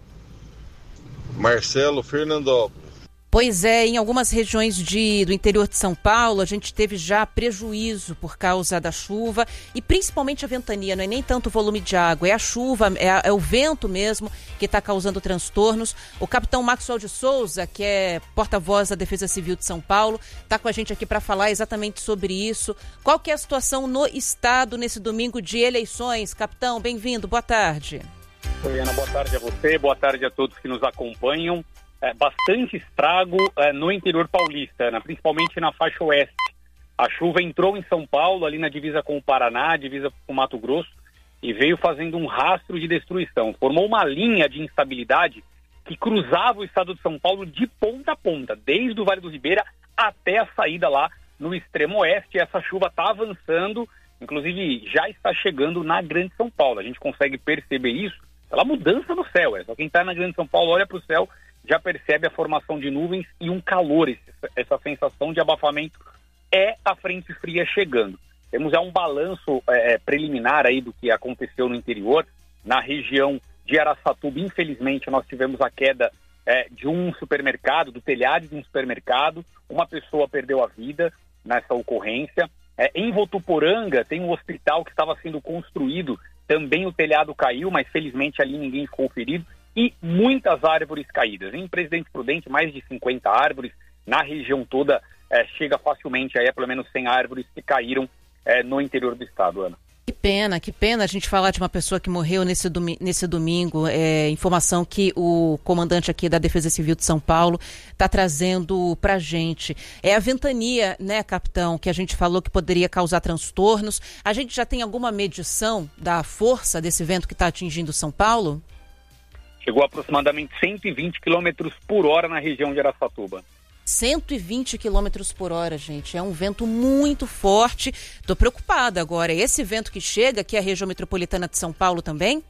Marcelo, Fernandópolis. Pois é, em algumas regiões de, do interior de São Paulo, a gente teve já prejuízo por causa da chuva e principalmente a ventania, não é nem tanto o volume de água, é a chuva, é, a, é o vento mesmo que está causando transtornos. O capitão Maxwell de Souza, que é porta-voz da Defesa Civil de São Paulo, está com a gente aqui para falar exatamente sobre isso. Qual que é a situação no estado nesse domingo de eleições? Capitão, bem-vindo, boa tarde. Oi, Ana, boa tarde a você, boa tarde a todos que nos acompanham. É, bastante estrago é, no interior paulista, Ana, principalmente na faixa oeste. A chuva entrou em São Paulo, ali na divisa com o Paraná, divisa com o Mato Grosso, e veio fazendo um rastro de destruição. Formou uma linha de instabilidade que cruzava o estado de São Paulo de ponta a ponta, desde o Vale do Ribeira até a saída lá no extremo oeste. Essa chuva está avançando, inclusive já está chegando na Grande São Paulo. A gente consegue perceber isso pela mudança no céu. É só quem está na Grande São Paulo olha para o céu, já percebe a formação de nuvens e um calor, esse, essa sensação de abafamento é a frente fria chegando. Temos já um balanço é, preliminar aí do que aconteceu no interior. Na região de Araçatuba, infelizmente, nós tivemos a queda é, de um supermercado, do telhado de um supermercado. Uma pessoa perdeu a vida nessa ocorrência. É, em Votuporanga tem um hospital que estava sendo construído, também o telhado caiu, mas felizmente ali ninguém ficou ferido. E muitas árvores caídas. Em Presidente Prudente, mais de cinquenta árvores. Na região toda, é, chega facilmente aí a pelo menos cem árvores que caíram é, no interior do estado, Ana. Que pena, que pena a gente falar de uma pessoa que morreu nesse, domi- nesse domingo. É, informação que o comandante aqui da Defesa Civil de São Paulo está trazendo pra gente. É a ventania, né, capitão, que a gente falou que poderia causar transtornos. A gente já tem alguma medição da força desse vento que está atingindo São Paulo? Chegou a aproximadamente cento e vinte quilômetros por hora na região de Araçatuba. cento e vinte quilômetros por hora, gente. É um vento muito forte. Estou preocupada agora. Esse vento que chega aqui é a região metropolitana de São Paulo também?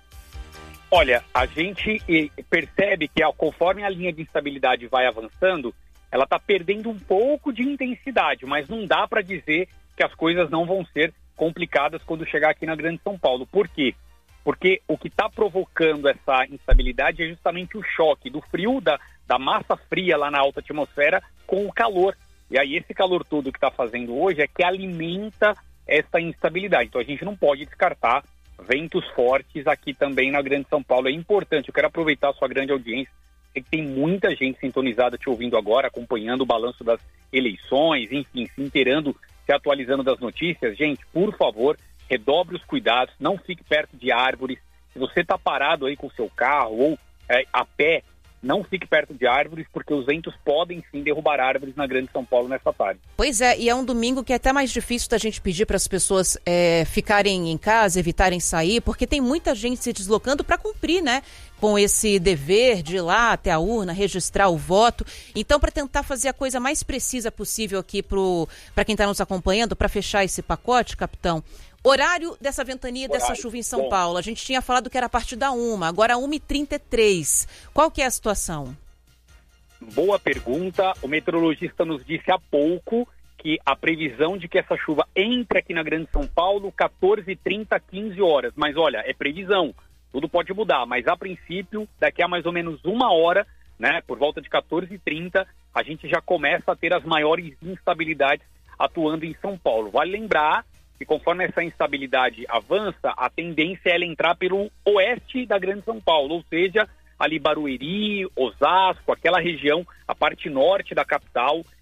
Olha, a gente percebe que conforme a linha de instabilidade vai avançando, ela está perdendo um pouco de intensidade, mas não dá para dizer que as coisas não vão ser complicadas quando chegar aqui na Grande São Paulo. Por quê? Porque o que está provocando essa instabilidade é justamente o choque do frio, da, da massa fria lá na alta atmosfera com o calor. E aí esse calor todo que está fazendo hoje é que alimenta essa instabilidade. Então a gente não pode descartar ventos fortes aqui também na Grande São Paulo. É importante, eu quero aproveitar a sua grande audiência. Sei que tem muita gente sintonizada te ouvindo agora, acompanhando o balanço das eleições, enfim, se inteirando, se atualizando das notícias. Gente, por favor, redobre os cuidados, não fique perto de árvores. Se você está parado aí com o seu carro ou é, a pé, não fique perto de árvores, porque os ventos podem sim derrubar árvores na Grande São Paulo nessa tarde. Pois é, e é um domingo que é até mais difícil da gente pedir para as pessoas é, ficarem em casa, evitarem sair, porque tem muita gente se deslocando para cumprir, né, com esse dever de ir lá até a urna, registrar o voto. Então, para tentar fazer a coisa mais precisa possível aqui para quem está nos acompanhando, para fechar esse pacote, capitão, horário dessa ventania e dessa chuva em São Bom. Paulo. A gente tinha falado que era a partir da uma, agora uma e trinta e três. Qual que é a situação? Boa pergunta. O meteorologista nos disse há pouco que a previsão de que essa chuva entre aqui na Grande São Paulo, quatorze e trinta, quinze horas. Mas olha, é previsão. Tudo pode mudar, mas a princípio, daqui a mais ou menos uma hora, né, por volta de quatorze e trinta, a gente já começa a ter as maiores instabilidades atuando em São Paulo. Vale lembrar que conforme essa instabilidade avança, a tendência é ela entrar pelo oeste da Grande São Paulo, ou seja, ali Barueri, Osasco, aquela região, a parte norte da capital,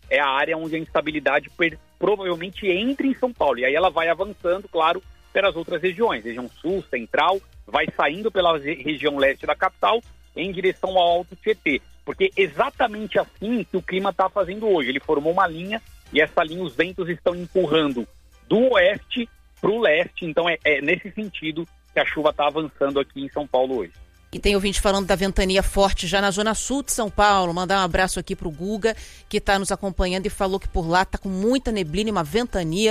é a área onde a instabilidade per, provavelmente entra em São Paulo. E aí ela vai avançando, claro, pelas outras regiões, região sul, central, vai saindo pela região leste da capital em direção ao Alto Tietê. Porque exatamente assim que o clima está fazendo hoje. Ele formou uma linha e essa linha os ventos estão empurrando do oeste para o leste. Então é, é nesse sentido que a chuva está avançando aqui em São Paulo hoje. E tem ouvinte falando da ventania forte já na zona sul de São Paulo. Mandar um abraço aqui pro Guga, que está nos acompanhando e falou que por lá está com muita neblina e uma ventania.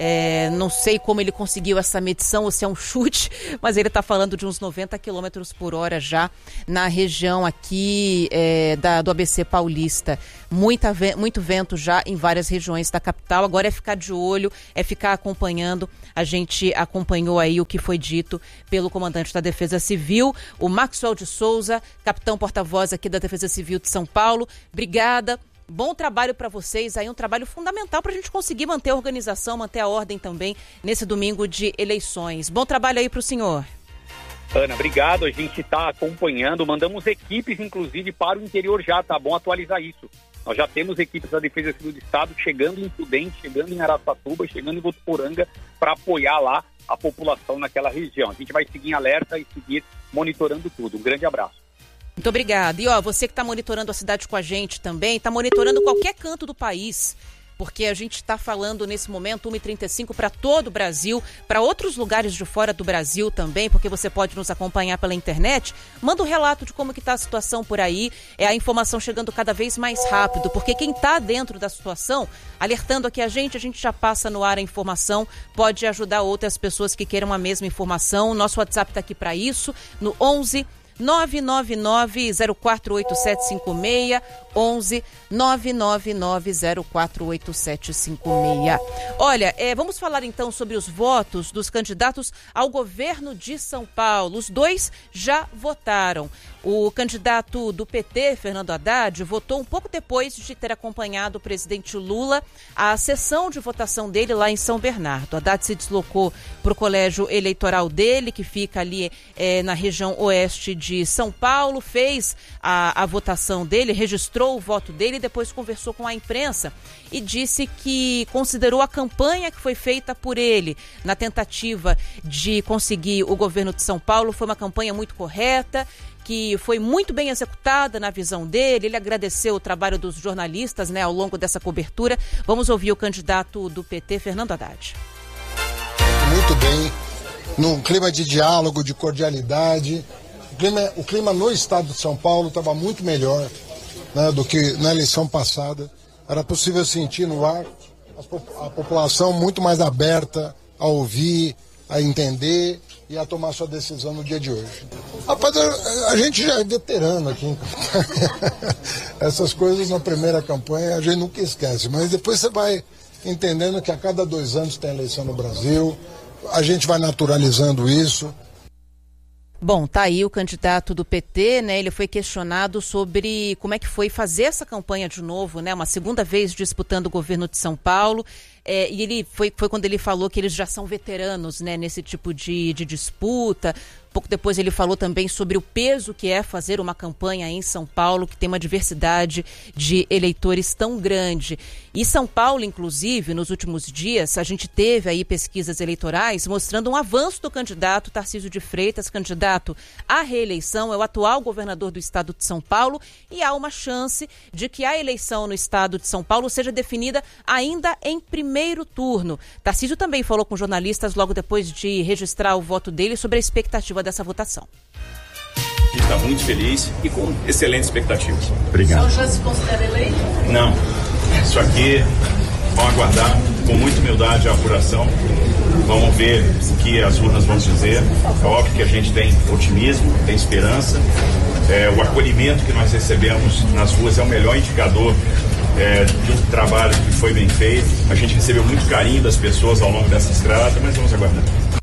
É, não sei como ele conseguiu essa medição ou se é um chute, mas ele está falando de uns noventa quilômetros por hora já na região aqui é, da, do A B C Paulista. Muita, muito vento já em várias regiões da capital. Agora é ficar de olho, é ficar acompanhando. A gente acompanhou aí o que foi dito pelo comandante da Defesa Civil, o Maxwell de Souza, capitão porta-voz aqui da Defesa Civil de São Paulo. Obrigada. Bom trabalho para vocês, aí um trabalho fundamental para a gente conseguir manter a organização, manter a ordem também nesse domingo de eleições. Bom trabalho aí para o senhor. Ana, obrigado, a gente está acompanhando, mandamos equipes inclusive para o interior já, tá bom atualizar isso. Nós já temos equipes da Defesa Civil do Estado chegando em Prudente, chegando em Araçatuba, chegando em Votuporanga para apoiar lá a população naquela região. A gente vai seguir em alerta e seguir monitorando tudo. Um grande abraço. Muito obrigada. E ó, você que está monitorando a cidade com a gente também, está monitorando qualquer canto do país, porque a gente está falando nesse momento uma e trinta e cinco para todo o Brasil, para outros lugares de fora do Brasil também, porque você pode nos acompanhar pela internet. Manda um relato de como que está a situação por aí, é a informação chegando cada vez mais rápido, porque quem está dentro da situação, alertando aqui a gente, a gente já passa no ar a informação, pode ajudar outras pessoas que queiram a mesma informação. Nosso WhatsApp está aqui para isso, no onze nove nove nove zero quatro oito sete cinco seis, onze nove nove nove zero quatro oito sete cinco seis. Olha, é, vamos falar então sobre os votos dos candidatos ao governo de São Paulo. Os dois já votaram. O candidato do P T, Fernando Haddad, votou um pouco depois de ter acompanhado o presidente Lula à sessão de votação dele lá em São Bernardo. Haddad se deslocou para o colégio eleitoral dele, que fica ali é, na região oeste de São Paulo, fez a, a votação dele, registrou o voto dele e depois conversou com a imprensa e disse que considerou a campanha que foi feita por ele na tentativa de conseguir o governo de São Paulo foi uma campanha muito correta, que foi muito bem executada na visão dele. Ele agradeceu o trabalho dos jornalistas, né, ao longo dessa cobertura. Vamos ouvir o candidato do P T, Fernando Haddad. Muito bem, num clima de diálogo, de cordialidade. O clima, o clima no estado de São Paulo estava muito melhor, né, do que na eleição passada. Era possível sentir no ar a, a população muito mais aberta a ouvir, a entender e a tomar sua decisão no dia de hoje. Rapaz, a, a gente já é veterano aqui. Essas coisas na primeira campanha a gente nunca esquece, mas depois você vai entendendo que a cada dois anos tem eleição no Brasil, a gente vai naturalizando isso. Bom, tá aí o candidato do P T, né? Ele foi questionado sobre como é que foi fazer essa campanha de novo, né? Uma segunda vez disputando o governo de São Paulo. É, e ele foi, foi quando ele falou que eles já são veteranos, né, nesse tipo de, de disputa. Pouco depois ele falou também sobre o peso que é fazer uma campanha em São Paulo, que tem uma diversidade de eleitores tão grande. E São Paulo, inclusive, nos últimos dias, a gente teve aí pesquisas eleitorais mostrando um avanço do candidato Tarcísio de Freitas, candidato à reeleição, é o atual governador do estado de São Paulo, e há uma chance de que a eleição no estado de São Paulo seja definida ainda em primeiro turno. Tarcísio também falou com jornalistas logo depois de registrar o voto dele sobre a expectativa dessa votação. A gente está muito feliz e com excelente expectativa. Obrigado. O senhor já se considera eleito? Não. Isso aqui, vamos aguardar com muita humildade a apuração. Vamos ver o que as urnas vão dizer. É óbvio que a gente tem otimismo, tem esperança. É, o acolhimento que nós recebemos nas ruas é o melhor indicador é, de um trabalho que foi bem feito. A gente recebeu muito carinho das pessoas ao longo dessa estrada, mas vamos aguardar.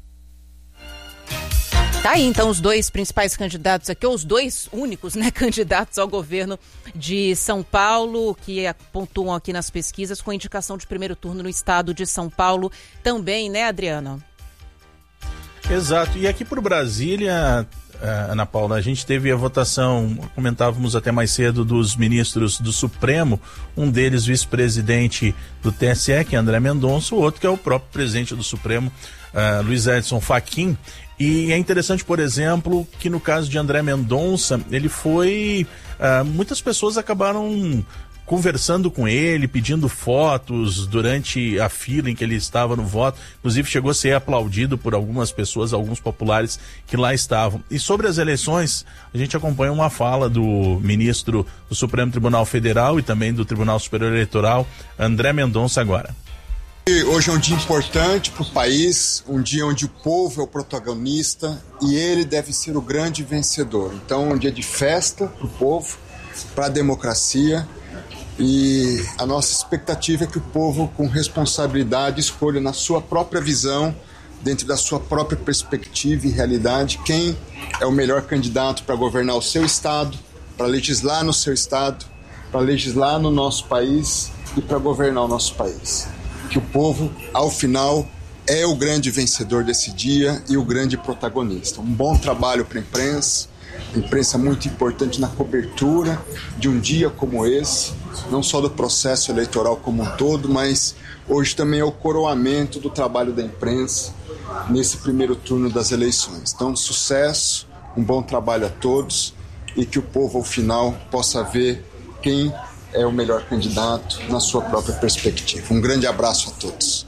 Tá aí, então, os dois principais candidatos aqui, ou os dois únicos, né, candidatos ao governo de São Paulo, que pontuam aqui nas pesquisas com indicação de primeiro turno no estado de São Paulo também, né, Adriano? Exato. E aqui por Brasília, uh, Ana Paula, a gente teve a votação, comentávamos até mais cedo, dos ministros do Supremo, um deles vice-presidente do T S E, que é André Mendonça, o outro que é o próprio presidente do Supremo, uh, Luiz Edson Fachin. E é interessante, por exemplo, que no caso de André Mendonça, ele foi... Uh, muitas pessoas acabaram conversando com ele, pedindo fotos durante a fila em que ele estava no voto, inclusive chegou a ser aplaudido por algumas pessoas, alguns populares que lá estavam. E sobre as eleições, a gente acompanha uma fala do ministro do Supremo Tribunal Federal e também do Tribunal Superior Eleitoral, André Mendonça, agora. Hoje é um dia importante para o país, um dia onde o povo é o protagonista e ele deve ser o grande vencedor. Então, um dia de festa para o povo, para a democracia. E a nossa expectativa é que o povo, com responsabilidade, escolha na sua própria visão, dentro da sua própria perspectiva e realidade, quem é o melhor candidato para governar o seu estado, para legislar no seu estado, para legislar no nosso país e para governar o nosso país. Que o povo, ao final, é o grande vencedor desse dia e o grande protagonista. Um bom trabalho para a imprensa, a imprensa muito importante na cobertura de um dia como esse, não só do processo eleitoral como um todo, mas hoje também é o coroamento do trabalho da imprensa nesse primeiro turno das eleições. Então, sucesso, um bom trabalho a todos e que o povo, ao final, possa ver quem é o melhor candidato na sua própria perspectiva. Um grande abraço a todos.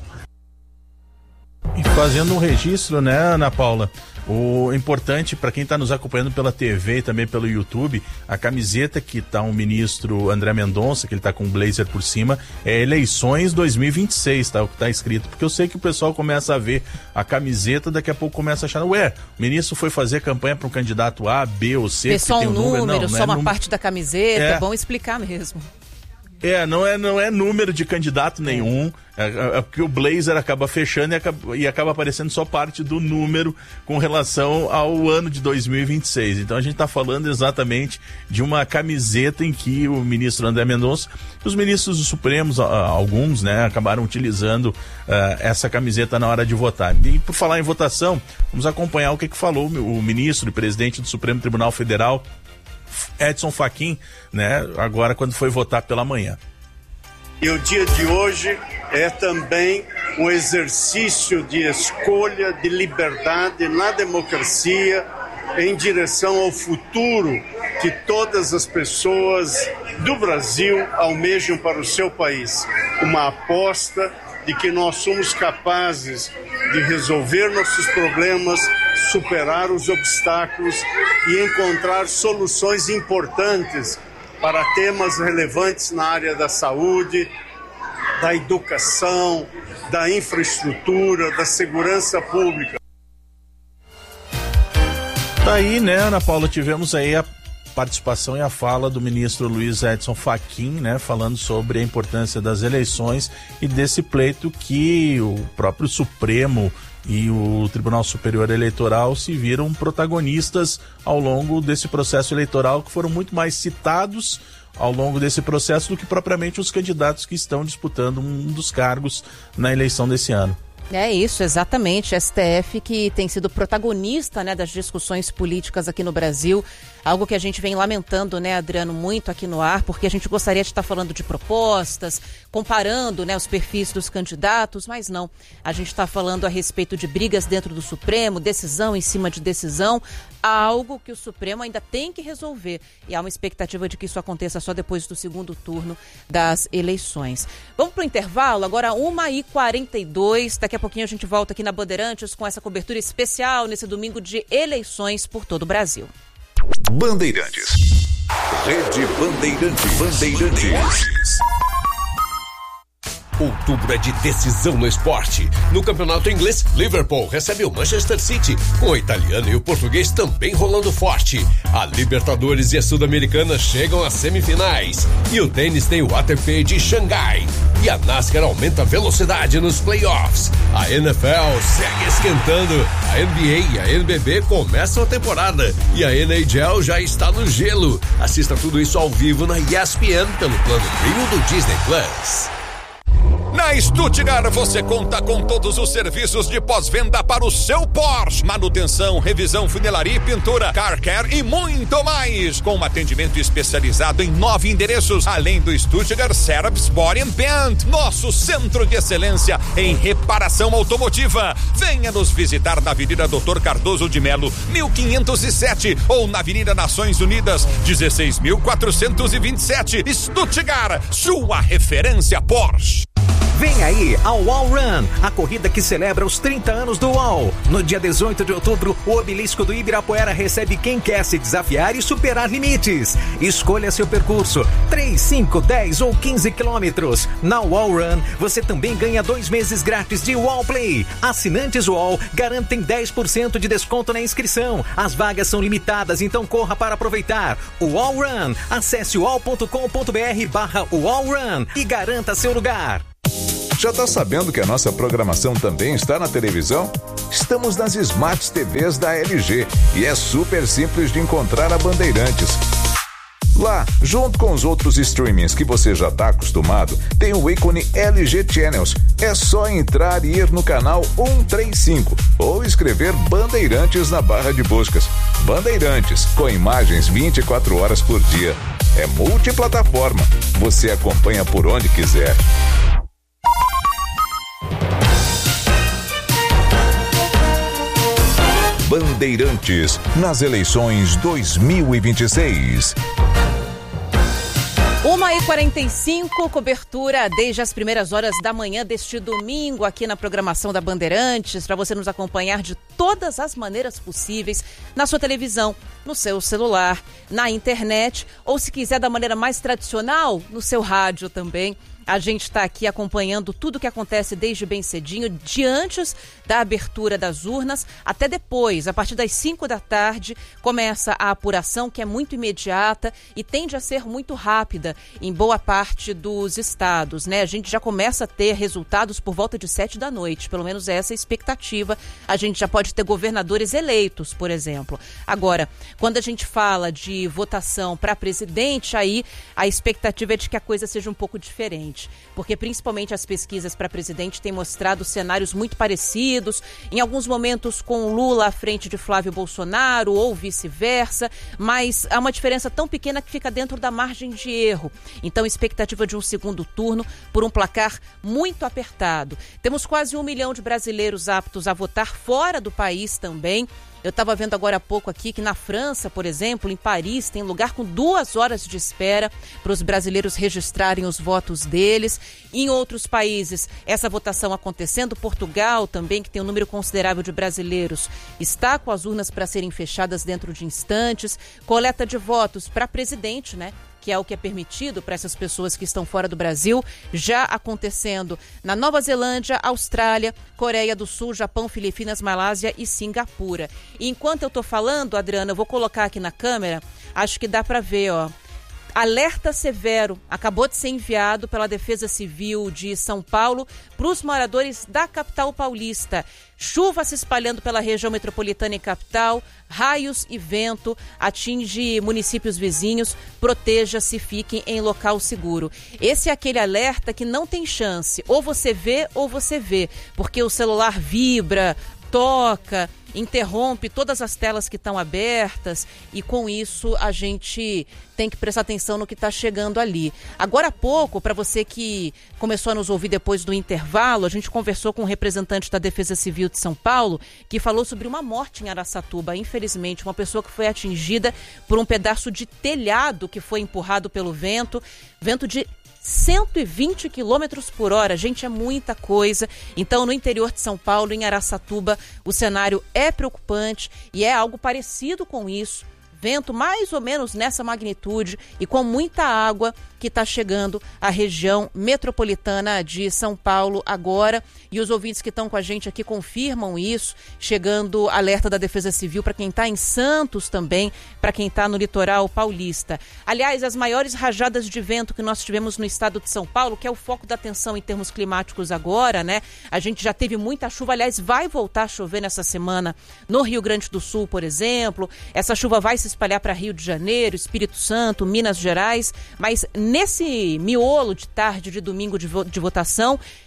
E fazendo um registro, né, Ana Paula? O importante para quem está nos acompanhando pela T V e também pelo YouTube, a camiseta que está o ministro André Mendonça, que ele está com um blazer por cima, é eleições dois mil e vinte e seis, tá? O que está escrito, porque eu sei que o pessoal começa a ver a camiseta, daqui a pouco começa a achar, ué, o ministro foi fazer campanha para um candidato A, B ou C, é só um número, número não, não só é uma número... parte da camiseta, é, é bom explicar mesmo. É, não é, não é número de candidato nenhum, é, é porque o blazer acaba fechando e acaba, e acaba aparecendo só parte do número com relação ao ano de dois mil e vinte e seis. Então a gente está falando exatamente de uma camiseta em que o ministro André Mendonça, os ministros do Supremo, alguns, né, acabaram utilizando uh, essa camiseta na hora de votar. E por falar em votação, vamos acompanhar o que, que falou o ministro e presidente do Supremo Tribunal Federal, Edson Fachin, né, agora quando foi votar pela manhã. E o dia de hoje é também um exercício de escolha, de liberdade na democracia, em direção ao futuro que todas as pessoas do Brasil almejam para o seu país. Uma aposta de que nós somos capazes de resolver nossos problemas, superar os obstáculos e encontrar soluções importantes para temas relevantes na área da saúde, da educação, da infraestrutura, da segurança pública. Tá aí, né, Ana Paula, tivemos aí a participação e a fala do ministro Luiz Edson Fachin, né, falando sobre a importância das eleições e desse pleito que o próprio Supremo e o Tribunal Superior Eleitoral se viram protagonistas ao longo desse processo eleitoral, que foram muito mais citados ao longo desse processo do que propriamente os candidatos que estão disputando um dos cargos na eleição desse ano. É isso, exatamente. S T F que tem sido protagonista, né, das discussões políticas aqui no Brasil. Algo que a gente vem lamentando, né, Adriano, muito aqui no ar, porque a gente gostaria de estar falando de propostas, comparando, né, os perfis dos candidatos, mas não. A gente está falando a respeito de brigas dentro do Supremo, decisão em cima de decisão, algo que o Supremo ainda tem que resolver. E há uma expectativa de que isso aconteça só depois do segundo turno das eleições. Vamos para o intervalo, agora uma e quarenta e dois. Daqui a pouquinho a gente volta aqui na Bandeirantes com essa cobertura especial nesse domingo de eleições por todo o Brasil. Bandeirantes. Rede Bandeirantes. Bandeirantes. Outubro é de decisão no esporte. No campeonato inglês, Liverpool recebe o Manchester City, com o italiano e o português também rolando forte. A Libertadores e a Sul-Americana chegam às semifinais. E o tênis tem o A T P de Xangai. E a NASCAR aumenta a velocidade nos playoffs. A N F L segue esquentando. A N B A e a N B B começam a temporada. E a N H L já está no gelo. Assista tudo isso ao vivo na E S P N pelo plano Premium do Disney Plus. Na Stuttgart você conta com todos os serviços de pós-venda para o seu Porsche. Manutenção, revisão, funilaria e pintura, car care e muito mais. Com um atendimento especializado em nove endereços, além do Stuttgart Service Body and Paint, nosso centro de excelência em reparação automotiva. Venha nos visitar na Avenida Doutor Cardoso de Melo, mil quinhentos e sete, ou na Avenida Nações Unidas, dezesseis mil quatrocentos e vinte e sete, Stuttgart, sua referência Porsche. Vem aí ao Wall Run, a corrida que celebra os trinta anos do Wall. No dia dezoito de outubro, o obelisco do Ibirapuera recebe quem quer se desafiar e superar limites. Escolha seu percurso, três, cinco, dez ou quinze quilômetros. Na Wall Run, você também ganha dois meses grátis de Wall Play. Assinantes Wall garantem dez por cento de desconto na inscrição. As vagas são limitadas, então corra para aproveitar. O Wall Run, acesse wall ponto com ponto br barra Wall Run e garanta seu lugar. Já tá sabendo que a nossa programação também está na televisão? Estamos nas Smart T Vs da L G e é super simples de encontrar a Bandeirantes. Lá, junto com os outros streamings que você já está acostumado, tem o ícone L G Channels. É só entrar e ir no canal cento e trinta e cinco ou escrever Bandeirantes na barra de buscas. Bandeirantes, com imagens vinte e quatro horas por dia. É multiplataforma. Você acompanha por onde quiser. Bandeirantes, nas eleições dois mil e vinte e seis. uma e quarenta e cinco, cobertura desde as primeiras horas da manhã deste domingo aqui na programação da Bandeirantes, para você nos acompanhar de todas as maneiras possíveis, na sua televisão, no seu celular, na internet, ou se quiser da maneira mais tradicional, no seu rádio também. A gente está aqui acompanhando tudo o que acontece desde bem cedinho, de antes da abertura das urnas até depois. A partir das cinco da tarde começa a apuração, que é muito imediata e tende a ser muito rápida em boa parte dos estados, né? A gente já começa a ter resultados por volta de sete da noite, pelo menos essa é a expectativa. A gente já pode ter governadores eleitos, por exemplo. Agora, quando a gente fala de votação para presidente, aí a expectativa é de que a coisa seja um pouco diferente. Porque principalmente as pesquisas para presidente têm mostrado cenários muito parecidos, em alguns momentos com Lula à frente de Flávio Bolsonaro ou vice-versa, mas há uma diferença tão pequena que fica dentro da margem de erro. Então, expectativa de um segundo turno por um placar muito apertado. Temos quase um milhão de brasileiros aptos a votar fora do país também. Eu estava vendo agora há pouco aqui que na França, por exemplo, em Paris, tem lugar com duas horas de espera para os brasileiros registrarem os votos deles. Em outros países, essa votação acontecendo. Portugal também, que tem um número considerável de brasileiros, está com as urnas para serem fechadas dentro de instantes. Coleta de votos para presidente, né? Que é o que é permitido para essas pessoas que estão fora do Brasil, já acontecendo na Nova Zelândia, Austrália, Coreia do Sul, Japão, Filipinas, Malásia e Singapura. E enquanto eu estou falando, Adriana, eu vou colocar aqui na câmera, acho que dá para ver, ó. Alerta severo acabou de ser enviado pela Defesa Civil de São Paulo para os moradores da capital paulista. Chuva se espalhando pela região metropolitana e capital, raios e vento atinge municípios vizinhos, proteja-se, fiquem em local seguro. Esse é aquele alerta que não tem chance, ou você vê ou você vê, porque o celular vibra, toca, interrompe todas as telas que estão abertas e com isso a gente tem que prestar atenção no que está chegando ali. Agora há pouco, para você que começou a nos ouvir depois do intervalo, a gente conversou com um representante da Defesa Civil de São Paulo que falou sobre uma morte em Araçatuba, infelizmente, uma pessoa que foi atingida por um pedaço de telhado que foi empurrado pelo vento, vento de cento e vinte quilômetros por hora, gente, é muita coisa. Então, no interior de São Paulo, em Araçatuba, o cenário é preocupante e é algo parecido com isso. Vento mais ou menos nessa magnitude e com muita água que está chegando à região metropolitana de São Paulo agora. E os ouvintes que estão com a gente aqui confirmam isso, chegando alerta da Defesa Civil para quem está em Santos também, para quem está no litoral paulista. Aliás, as maiores rajadas de vento que nós tivemos no estado de São Paulo, que é o foco da atenção em termos climáticos agora, né? A gente já teve muita chuva, aliás, vai voltar a chover nessa semana no Rio Grande do Sul, por exemplo. Essa chuva vai se espalhar para Rio de Janeiro, Espírito Santo, Minas Gerais, mas nesse miolo de tarde de domingo de, vo- de votação,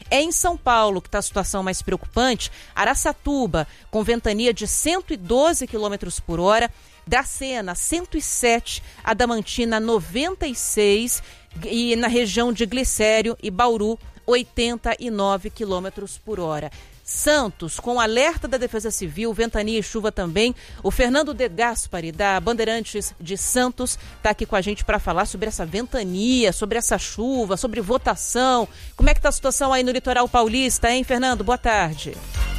É em São Paulo que está a situação mais preocupante. Araçatuba, com ventania de cento e doze quilômetros por hora. Dracena, cento e sete. Adamantina, noventa e seis. E na região de Glicério e Bauru, oitenta e nove quilômetros por hora. Santos, com alerta da Defesa Civil, ventania e chuva também. O Fernando De Gaspari, da Bandeirantes de Santos, está aqui com a gente para falar sobre essa ventania, sobre essa chuva, sobre votação. Como é que está a situação aí no litoral paulista, hein, Fernando? Boa tarde.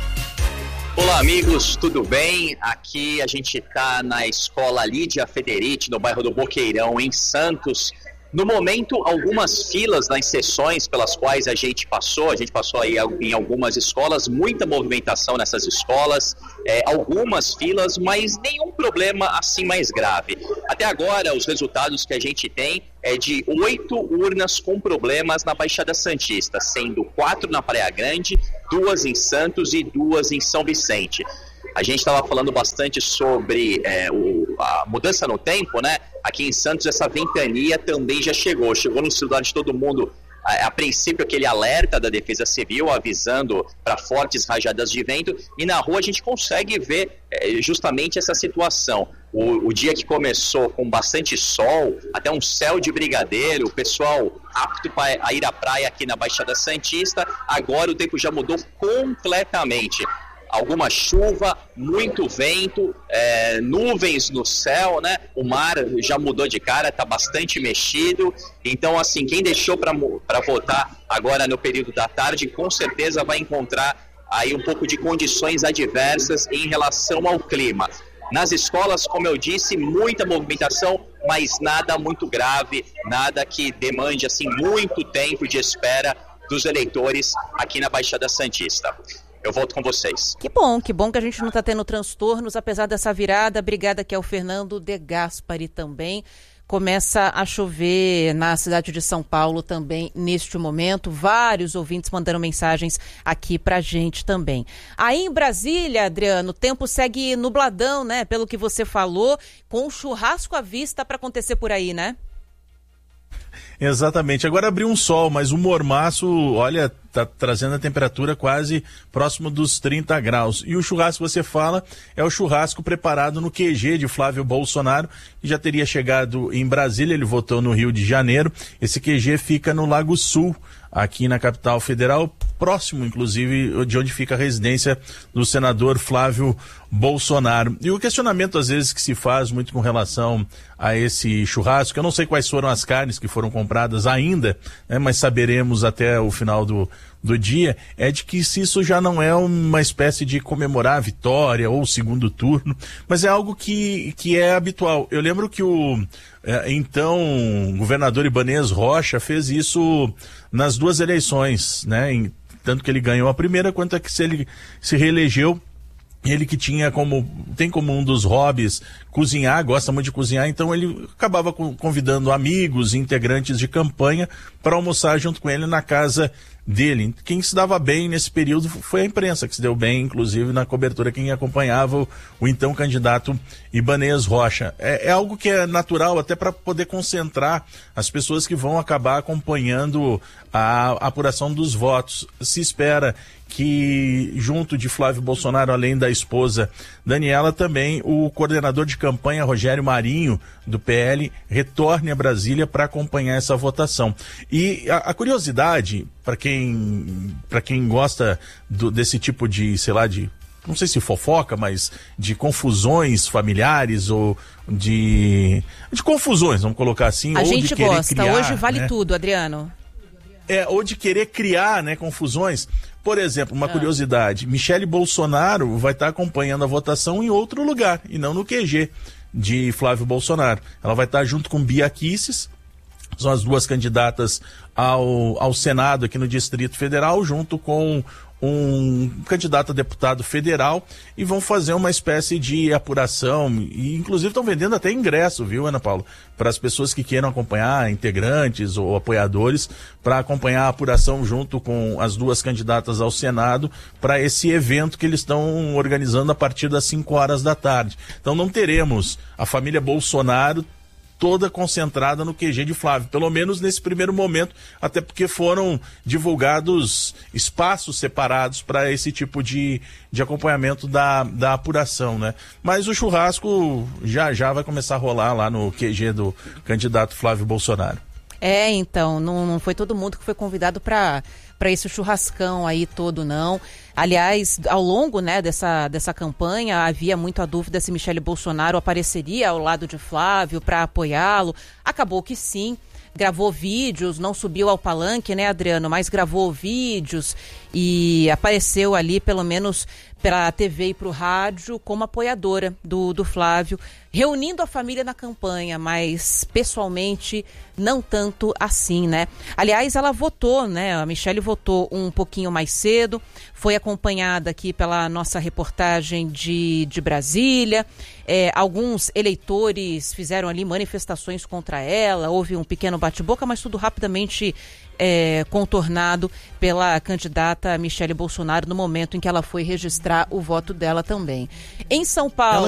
Olá, amigos, tudo bem? Aqui a gente está na Escola Lídia Federici, no bairro do Boqueirão, em Santos. No momento, algumas filas nas sessões pelas quais a gente passou, a gente passou aí em algumas escolas, muita movimentação nessas escolas, é, algumas filas, mas nenhum problema assim mais grave. Até agora, os resultados que a gente tem é de oito urnas com problemas na Baixada Santista, sendo quatro na Praia Grande, duas em Santos e duas em São Vicente. A gente estava falando bastante sobre é, o, a mudança no tempo, né? Aqui em Santos essa ventania também já chegou. Chegou no celular de todo mundo, a, a princípio, aquele alerta da Defesa Civil avisando para fortes rajadas de vento. E na rua a gente consegue ver é, justamente essa situação. O, o dia que começou com bastante sol, até um céu de brigadeiro, o pessoal apto para ir à praia aqui na Baixada Santista. Agora o tempo já mudou completamente. Alguma chuva, muito vento, é, nuvens no céu, né? O mar já mudou de cara, está bastante mexido. Então, assim, quem deixou para votar agora no período da tarde, com certeza vai encontrar aí um pouco de condições adversas em relação ao clima. Nas escolas, como eu disse, muita movimentação, mas nada muito grave, nada que demande assim muito tempo de espera dos eleitores aqui na Baixada Santista. Eu volto com vocês. Que bom, que bom que a gente não está tendo transtornos, apesar dessa virada. Obrigada aqui ao Fernando De Gaspari também. Começa a chover na cidade de São Paulo também neste momento. Vários ouvintes mandaram mensagens aqui pra gente também. Aí em Brasília, Adriano, o tempo segue nubladão, né? Pelo que você falou, com churrasco à vista para acontecer por aí, né? Exatamente. Agora abriu um sol, mas o mormaço, olha, tá trazendo a temperatura quase próximo dos trinta graus. E o churrasco que você fala é o churrasco preparado no Q G de Flávio Bolsonaro, que já teria chegado em Brasília, ele votou no Rio de Janeiro. Esse Q G fica no Lago Sul, aqui na capital federal, próximo, inclusive, de onde fica a residência do senador Flávio Bolsonaro. E o questionamento, às vezes, que se faz muito com relação a esse churrasco, eu não sei quais foram as carnes que foram compradas ainda, né, mas saberemos até o final do, do dia, é de que se isso já não é uma espécie de comemorar a vitória ou o segundo turno, mas é algo que, que é habitual. Eu lembro que o é, então governador Ibanez Rocha fez isso nas duas eleições, né, em, tanto que ele ganhou a primeira quanto a que se ele se reelegeu. Ele que tinha como, tem como um dos hobbies cozinhar, gosta muito de cozinhar, então ele acabava convidando amigos, integrantes de campanha para almoçar junto com ele na casa dele. Quem se dava bem nesse período foi a imprensa, que se deu bem, inclusive, na cobertura, quem acompanhava o, o então candidato Ibanez Rocha. É, é algo que é natural até para poder concentrar as pessoas que vão acabar acompanhando a, a apuração dos votos. Se espera que, junto de Flávio Bolsonaro, além da esposa Daniela, também o coordenador de campanha, Rogério Marinho, do P L, retorne a Brasília para acompanhar essa votação. E a, a curiosidade, para quem, para quem gosta do, desse tipo de, sei lá, de, não sei se fofoca, mas de confusões familiares ou de, de confusões, vamos colocar assim. A ou gente de querer gosta, criar, hoje vale né? tudo, Adriano. É, ou de querer criar, né, confusões. Por exemplo, uma ah. curiosidade, Michele Bolsonaro vai estar acompanhando a votação em outro lugar, e não no Q G de Flávio Bolsonaro. Ela vai estar junto com Bia Kicis, são as duas candidatas ao, ao Senado aqui no Distrito Federal, junto com um candidato a deputado federal, e vão fazer uma espécie de apuração, e inclusive estão vendendo até ingresso, viu, Ana Paula, para as pessoas que queiram acompanhar, integrantes ou apoiadores, para acompanhar a apuração junto com as duas candidatas ao Senado, para esse evento que eles estão organizando a partir das cinco horas da tarde. Então não teremos a família Bolsonaro toda concentrada no Q G de Flávio, pelo menos nesse primeiro momento, até porque foram divulgados espaços separados para esse tipo de, de acompanhamento da, da apuração, né? Mas o churrasco já já vai começar a rolar lá no Q G do candidato Flávio Bolsonaro. É, então, não, não foi todo mundo que foi convidado para para esse churrascão aí todo, não. Aliás, ao longo, né, dessa, dessa campanha, havia muito a dúvida se Michele Bolsonaro apareceria ao lado de Flávio para apoiá-lo. Acabou que sim. Gravou vídeos, não subiu ao palanque, né, Adriano, mas gravou vídeos e apareceu ali, pelo menos para a T V e para o rádio, como apoiadora do, do Flávio, reunindo a família na campanha, mas pessoalmente não tanto assim, né? Aliás, ela votou, né? A Michele votou um pouquinho mais cedo, foi acompanhada aqui pela nossa reportagem de, de Brasília. É, alguns eleitores fizeram ali manifestações contra ela, houve um pequeno bate-boca, mas tudo rapidamente é, contornado pela candidata Michele Bolsonaro no momento em que ela foi registrar o voto dela também. Em São Paulo...